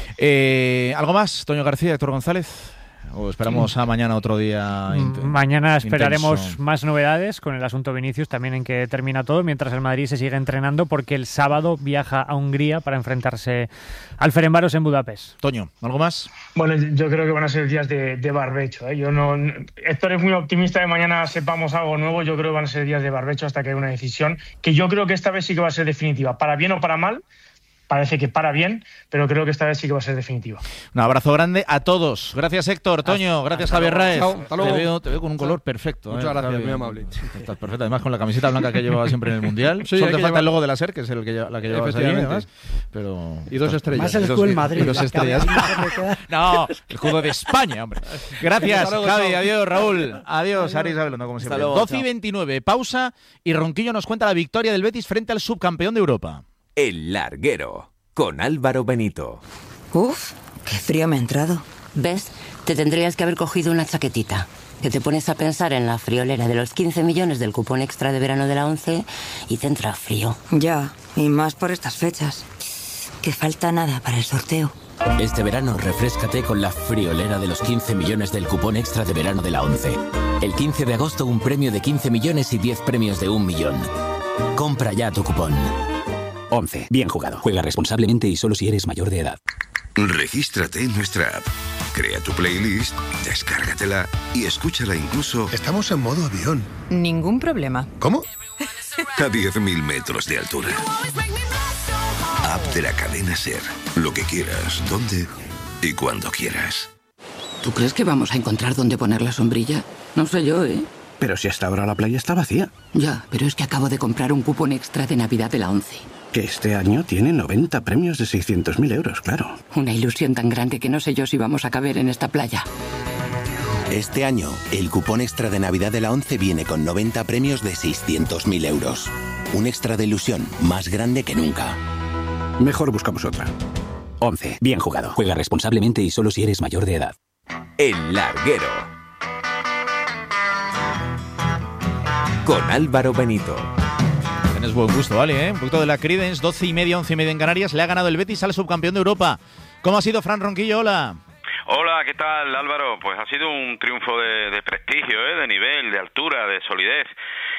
Eh, ¿Algo más, Toño García, Héctor González? ¿O esperamos a mañana otro día? int- Mañana esperaremos intenso? más novedades con el asunto Vinicius, también en que termina todo, mientras el Madrid se sigue entrenando porque el sábado viaja a Hungría para enfrentarse al Ferencváros en Budapest. Toño, ¿algo más? Bueno, yo creo que van a ser días de, de barbecho. ¿eh? Yo no, Héctor es muy optimista de mañana sepamos algo nuevo. Yo creo que van a ser días de barbecho hasta que haya una decisión que yo creo que esta vez sí que va a ser definitiva. Para bien o para mal, parece que para bien, pero creo que esta vez sí que va a ser definitiva. Un abrazo grande a todos. Gracias, Héctor, Toño, gracias, Javier Raez. Chao, hasta luego. Te veo, te veo con un color perfecto. Muchas ¿eh, gracias, Javi? muy amable. Estás perfecto, además con la camiseta blanca que llevaba siempre en el Mundial. Sí, Solo hay te que falta llevar- el logo de la SER, que es el que lle- la que llevabas ahí, Efectivamente. además. Pero... Y dos estrellas. Más el Y dos- escudo en Madrid. y dos la estrellas. cabeza no se le queda. No, el escudo de España, hombre. Gracias, Hasta luego, Javi. chao. Adiós, Raúl. Adiós, Ari Isabelón, como siempre. luego, doce y chao. veintinueve, pausa. Y Ronquillo nos cuenta la victoria del Betis frente al subcampeón de Europa. El Larguero, con Álvaro Benito. Uf, qué frío me ha entrado. ¿Ves? Te tendrías que haber cogido una chaquetita. Que te pones a pensar en la friolera de los quince millones del cupón extra de verano de la once y te entra frío. Ya, y más por estas fechas. Que falta nada para el sorteo. Este verano refréscate con la friolera de los quince millones del cupón extra de verano de la once. El quince de agosto un premio de quince millones y diez premios de un millón. Compra ya tu cupón. once. Bien jugado. Juega responsablemente y solo si eres mayor de edad. Regístrate en nuestra app. Crea tu playlist, descárgatela y escúchala incluso... Estamos en modo avión. Ningún problema. ¿Cómo? A diez mil metros de altura. App de la cadena SER. Lo que quieras, dónde y cuando quieras. ¿Tú crees que vamos a encontrar dónde poner la sombrilla? No sé yo, ¿eh? Pero si hasta ahora la playa está vacía. Ya, pero es que acabo de comprar un cupón extra de Navidad de la once. Que este año tiene noventa premios de seiscientos mil euros, claro. Una ilusión tan grande que no sé yo si vamos a caber en esta playa. Este año, el cupón extra de Navidad de la once viene con noventa premios de seiscientos mil euros. Un extra de ilusión más grande que nunca. Mejor buscamos otra. once. Bien jugado. Juega responsablemente y solo si eres mayor de edad. El Larguero, con Álvaro Benito. Tienes buen gusto, ¿vale? ¿eh? Un poquito de la Creedence, doce y media, once y media en Canarias. Le ha ganado el Betis al subcampeón de Europa. ¿Cómo ha sido, Fran Ronquillo? Hola. Hola, ¿qué tal, Álvaro? Pues ha sido un triunfo de, de prestigio, ¿eh? De nivel, de altura, de solidez.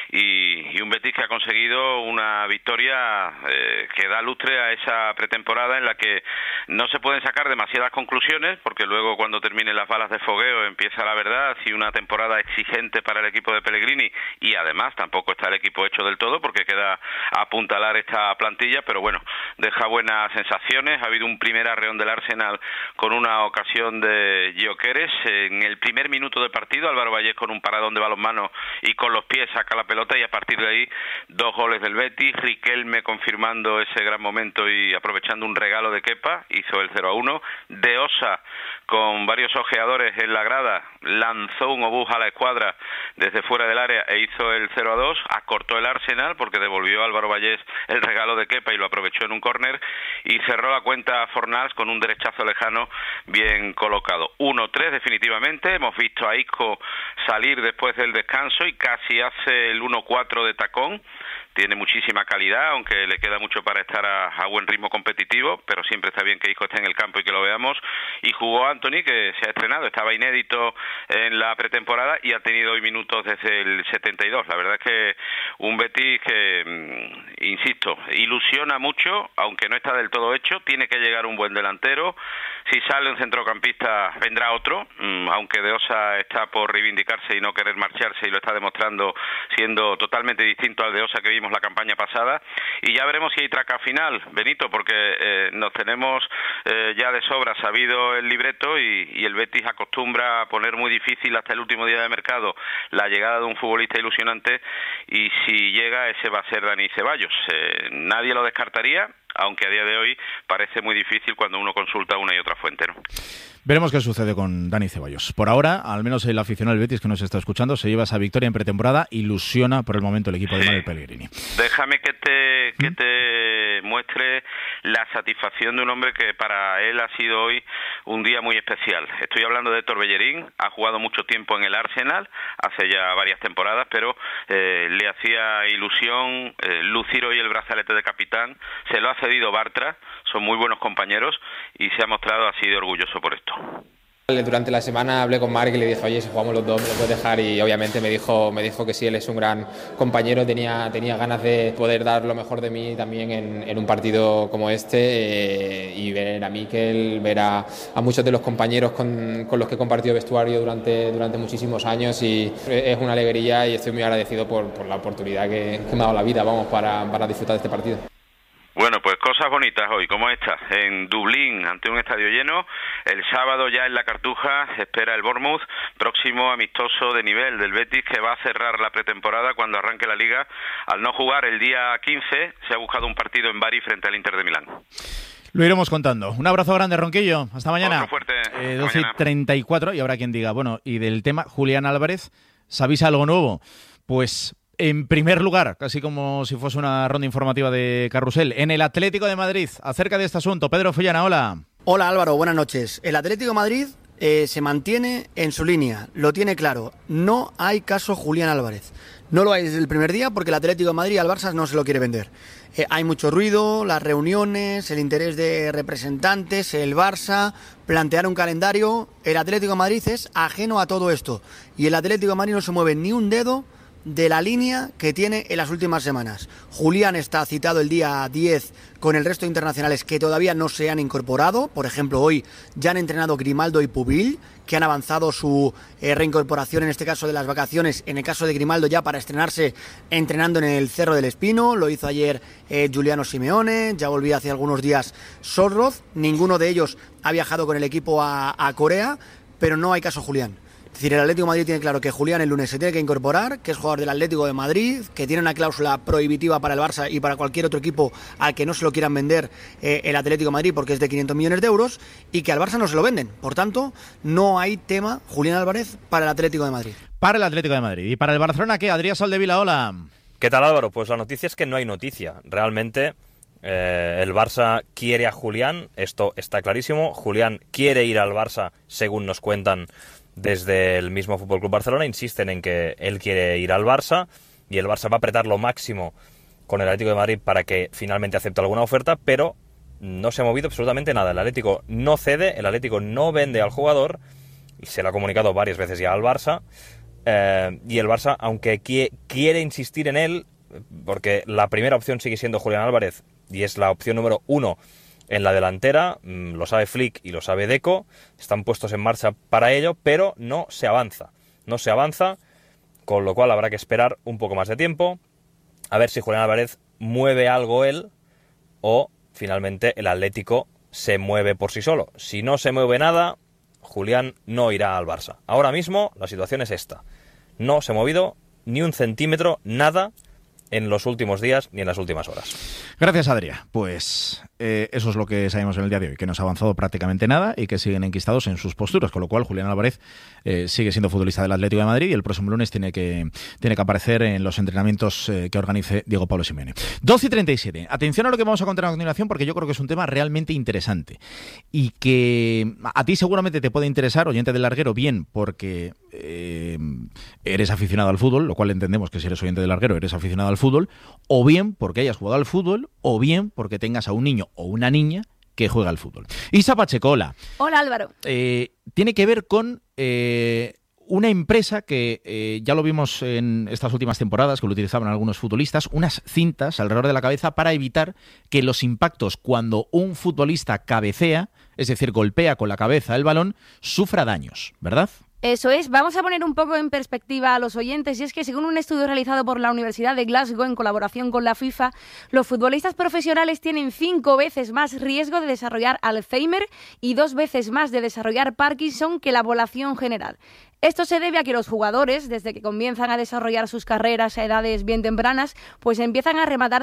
y, y un Betis que ha conseguido una victoria eh, que da lustre a esa pretemporada en la que no se pueden sacar demasiadas conclusiones, porque luego cuando terminen las balas de fogueo empieza la verdad, y una temporada exigente para el equipo de Pellegrini, y además tampoco está el equipo hecho del todo porque queda apuntalar esta plantilla, pero bueno, deja buenas sensaciones. Ha habido un primer arreón del Arsenal con una ocasión de Gyökeres en el primer minuto del partido, Álvaro Vallés con un paradón de balonmano y con los pies saca la pelota, y a partir de ahí dos goles del Betis. Riquelme confirmando ese gran momento y aprovechando un regalo de Kepa, hizo el cero a uno. De Osa, con varios ojeadores en la grada, lanzó un obús a la escuadra desde fuera del área e hizo el cero a dos. Acortó el Arsenal porque devolvió a Álvaro Vallés el regalo de Kepa y lo aprovechó en un córner, y cerró la cuenta Fornals con un derechazo lejano bien colocado. uno tres definitivamente. Hemos visto a Isco salir después del descanso y casi hace el uno cuatro de tacón. Tiene muchísima calidad, aunque le queda mucho para estar a, a buen ritmo competitivo, pero siempre está bien que Isco esté en el campo y que lo veamos. Y jugó Anthony, que se ha estrenado, estaba inédito en la pretemporada y ha tenido hoy minutos desde el setenta y dos. La verdad es que un Betis que, insisto, ilusiona mucho, aunque no está del todo hecho. Tiene que llegar un buen delantero. Si sale un centrocampista, vendrá otro, aunque De Osa está por reivindicarse y no querer marcharse, y lo está demostrando siendo totalmente distinto al De Osa que vimos la campaña pasada. Y ya veremos si hay traca final, Benito, porque eh, nos tenemos eh, ya de sobra sabido el libreto, y, y el Betis acostumbra a poner muy difícil hasta el último día de mercado la llegada de un futbolista ilusionante, y si llega ese va a ser Dani Ceballos. Eh, nadie lo descartaría, aunque a día de hoy parece muy difícil cuando uno consulta una y otra fuente, ¿no? Veremos qué sucede con Dani Ceballos. Por ahora, al menos el aficionado del Betis que nos está escuchando se lleva esa victoria en pretemporada, ilusiona por el momento el equipo de Manuel Pellegrini. Déjame que te, que te muestre la satisfacción de un hombre que para él ha sido hoy un día muy especial. Estoy hablando de Héctor Bellerín. Ha jugado mucho tiempo en el Arsenal, hace ya varias temporadas, pero eh, le hacía ilusión eh, lucir hoy el brazalete de capitán. Se lo ha cedido Bartra, son muy buenos compañeros, y se ha mostrado así de orgulloso por esto. Durante la semana hablé con Marc y le dije, oye, si jugamos los dos, ¿me lo puedes dejar? Y obviamente me dijo, me dijo que sí, él es un gran compañero, tenía, tenía ganas de poder dar lo mejor de mí también en, en un partido como este, eh, y ver a Mikel, ver a, a muchos de los compañeros con, con los que he compartido vestuario durante, durante muchísimos años, y es una alegría, y estoy muy agradecido por, por la oportunidad que, que me ha dado la vida, vamos, para, para disfrutar de este partido. Bueno, pues cosas bonitas hoy, como esta, en Dublín, ante un estadio lleno. El sábado ya en la Cartuja se espera el Bournemouth, próximo amistoso de nivel del Betis, que va a cerrar la pretemporada cuando arranque la Liga. Al no jugar el día quince, se ha buscado un partido en Bari frente al Inter de Milán. Lo iremos contando. Un abrazo grande, Ronquillo. Hasta mañana. Otro fuerte. Eh, doce y treinta y cuatro, y habrá quien diga, bueno, y del tema Julián Álvarez, ¿sabéis algo nuevo? Pues... en primer lugar, casi como si fuese una ronda informativa de Carrusel, en el Atlético de Madrid, acerca de este asunto, Pedro Fullana, hola. Hola Álvaro, buenas noches. El Atlético de Madrid eh, se mantiene en su línea, lo tiene claro. No hay caso Julián Álvarez. No lo hay desde el primer día porque el Atlético de Madrid al Barça no se lo quiere vender. Eh, hay mucho ruido, las reuniones, el interés de representantes, el Barça, plantear un calendario. El Atlético de Madrid es ajeno a todo esto. Y el Atlético de Madrid no se mueve ni un dedo de la línea que tiene en las últimas semanas. Julián está citado el día diez con el resto de internacionales que todavía no se han incorporado. Por ejemplo, hoy ya han entrenado Grimaldo y Pubil, que han avanzado su eh, reincorporación, en este caso de las vacaciones, en el caso de Grimaldo ya para estrenarse entrenando en el Cerro del Espino. Lo hizo ayer eh, Giuliano Simeone, ya volvía hace algunos días Sorroz. Ninguno de ellos ha viajado con el equipo a, a Corea, pero no hay caso Julián. Es decir, el Atlético de Madrid tiene claro que Julián el lunes se tiene que incorporar, que es jugador del Atlético de Madrid, que tiene una cláusula prohibitiva para el Barça y para cualquier otro equipo al que no se lo quieran vender eh, el Atlético de Madrid porque es de quinientos millones de euros, y que al Barça no se lo venden. Por tanto, no hay tema Julián Álvarez para el Atlético de Madrid. Para el Atlético de Madrid. ¿Y para el Barcelona qué? Adrián Soldevila, hola. ¿Qué tal, Álvaro? Pues la noticia es que no hay noticia. Realmente eh, el Barça quiere a Julián, esto está clarísimo. Julián quiere ir al Barça, según nos cuentan desde el mismo F C Barcelona. Insisten en que él quiere ir al Barça y el Barça va a apretar lo máximo con el Atlético de Madrid para que finalmente acepte alguna oferta, pero no se ha movido absolutamente nada. El Atlético no cede, el Atlético no vende al jugador, y se lo ha comunicado varias veces ya al Barça. eh, y el Barça, aunque qui- quiere insistir en él, porque la primera opción sigue siendo Julián Álvarez y es la opción número uno en la delantera, lo sabe Flick y lo sabe Deco, están puestos en marcha para ello, pero no se avanza, no se avanza, con lo cual habrá que esperar un poco más de tiempo, a ver si Julián Álvarez mueve algo él o finalmente el Atlético se mueve por sí solo. Si no se mueve nada, Julián no irá al Barça. Ahora mismo la situación es esta, no se ha movido ni un centímetro, nada, en los últimos días ni en las últimas horas. Gracias, Adrià. Pues eh, eso es lo que sabemos en el día de hoy, que no se ha avanzado prácticamente nada y que siguen enquistados en sus posturas, con lo cual Julián Álvarez eh, sigue siendo futbolista del Atlético de Madrid y el próximo lunes tiene que, tiene que aparecer en los entrenamientos eh, que organice Diego Pablo Simeone. doce y treinta y siete. Atención a lo que vamos a contar a continuación, porque yo creo que es un tema realmente interesante y que a ti seguramente te puede interesar, oyente del Larguero, bien porque eh, eres aficionado al fútbol, lo cual entendemos que si eres oyente del Larguero eres aficionado al fútbol, o bien porque hayas jugado al fútbol, o bien porque tengas a un niño o una niña que juega al fútbol. Isa Pacheco, hola. Hola, Álvaro. Eh, tiene que ver con eh, una empresa que eh, ya lo vimos en estas últimas temporadas, que lo utilizaban algunos futbolistas, unas cintas alrededor de la cabeza para evitar que los impactos cuando un futbolista cabecea, es decir, golpea con la cabeza el balón, sufra daños, ¿verdad? Eso es, vamos a poner un poco en perspectiva a los oyentes, y es que según un estudio realizado por la Universidad de Glasgow en colaboración con la FIFA, los futbolistas profesionales tienen cinco veces más riesgo de desarrollar Alzheimer y dos veces más de desarrollar Parkinson que la población general. Esto se debe a que los jugadores, desde que comienzan a desarrollar sus carreras a edades bien tempranas, pues empiezan a rematar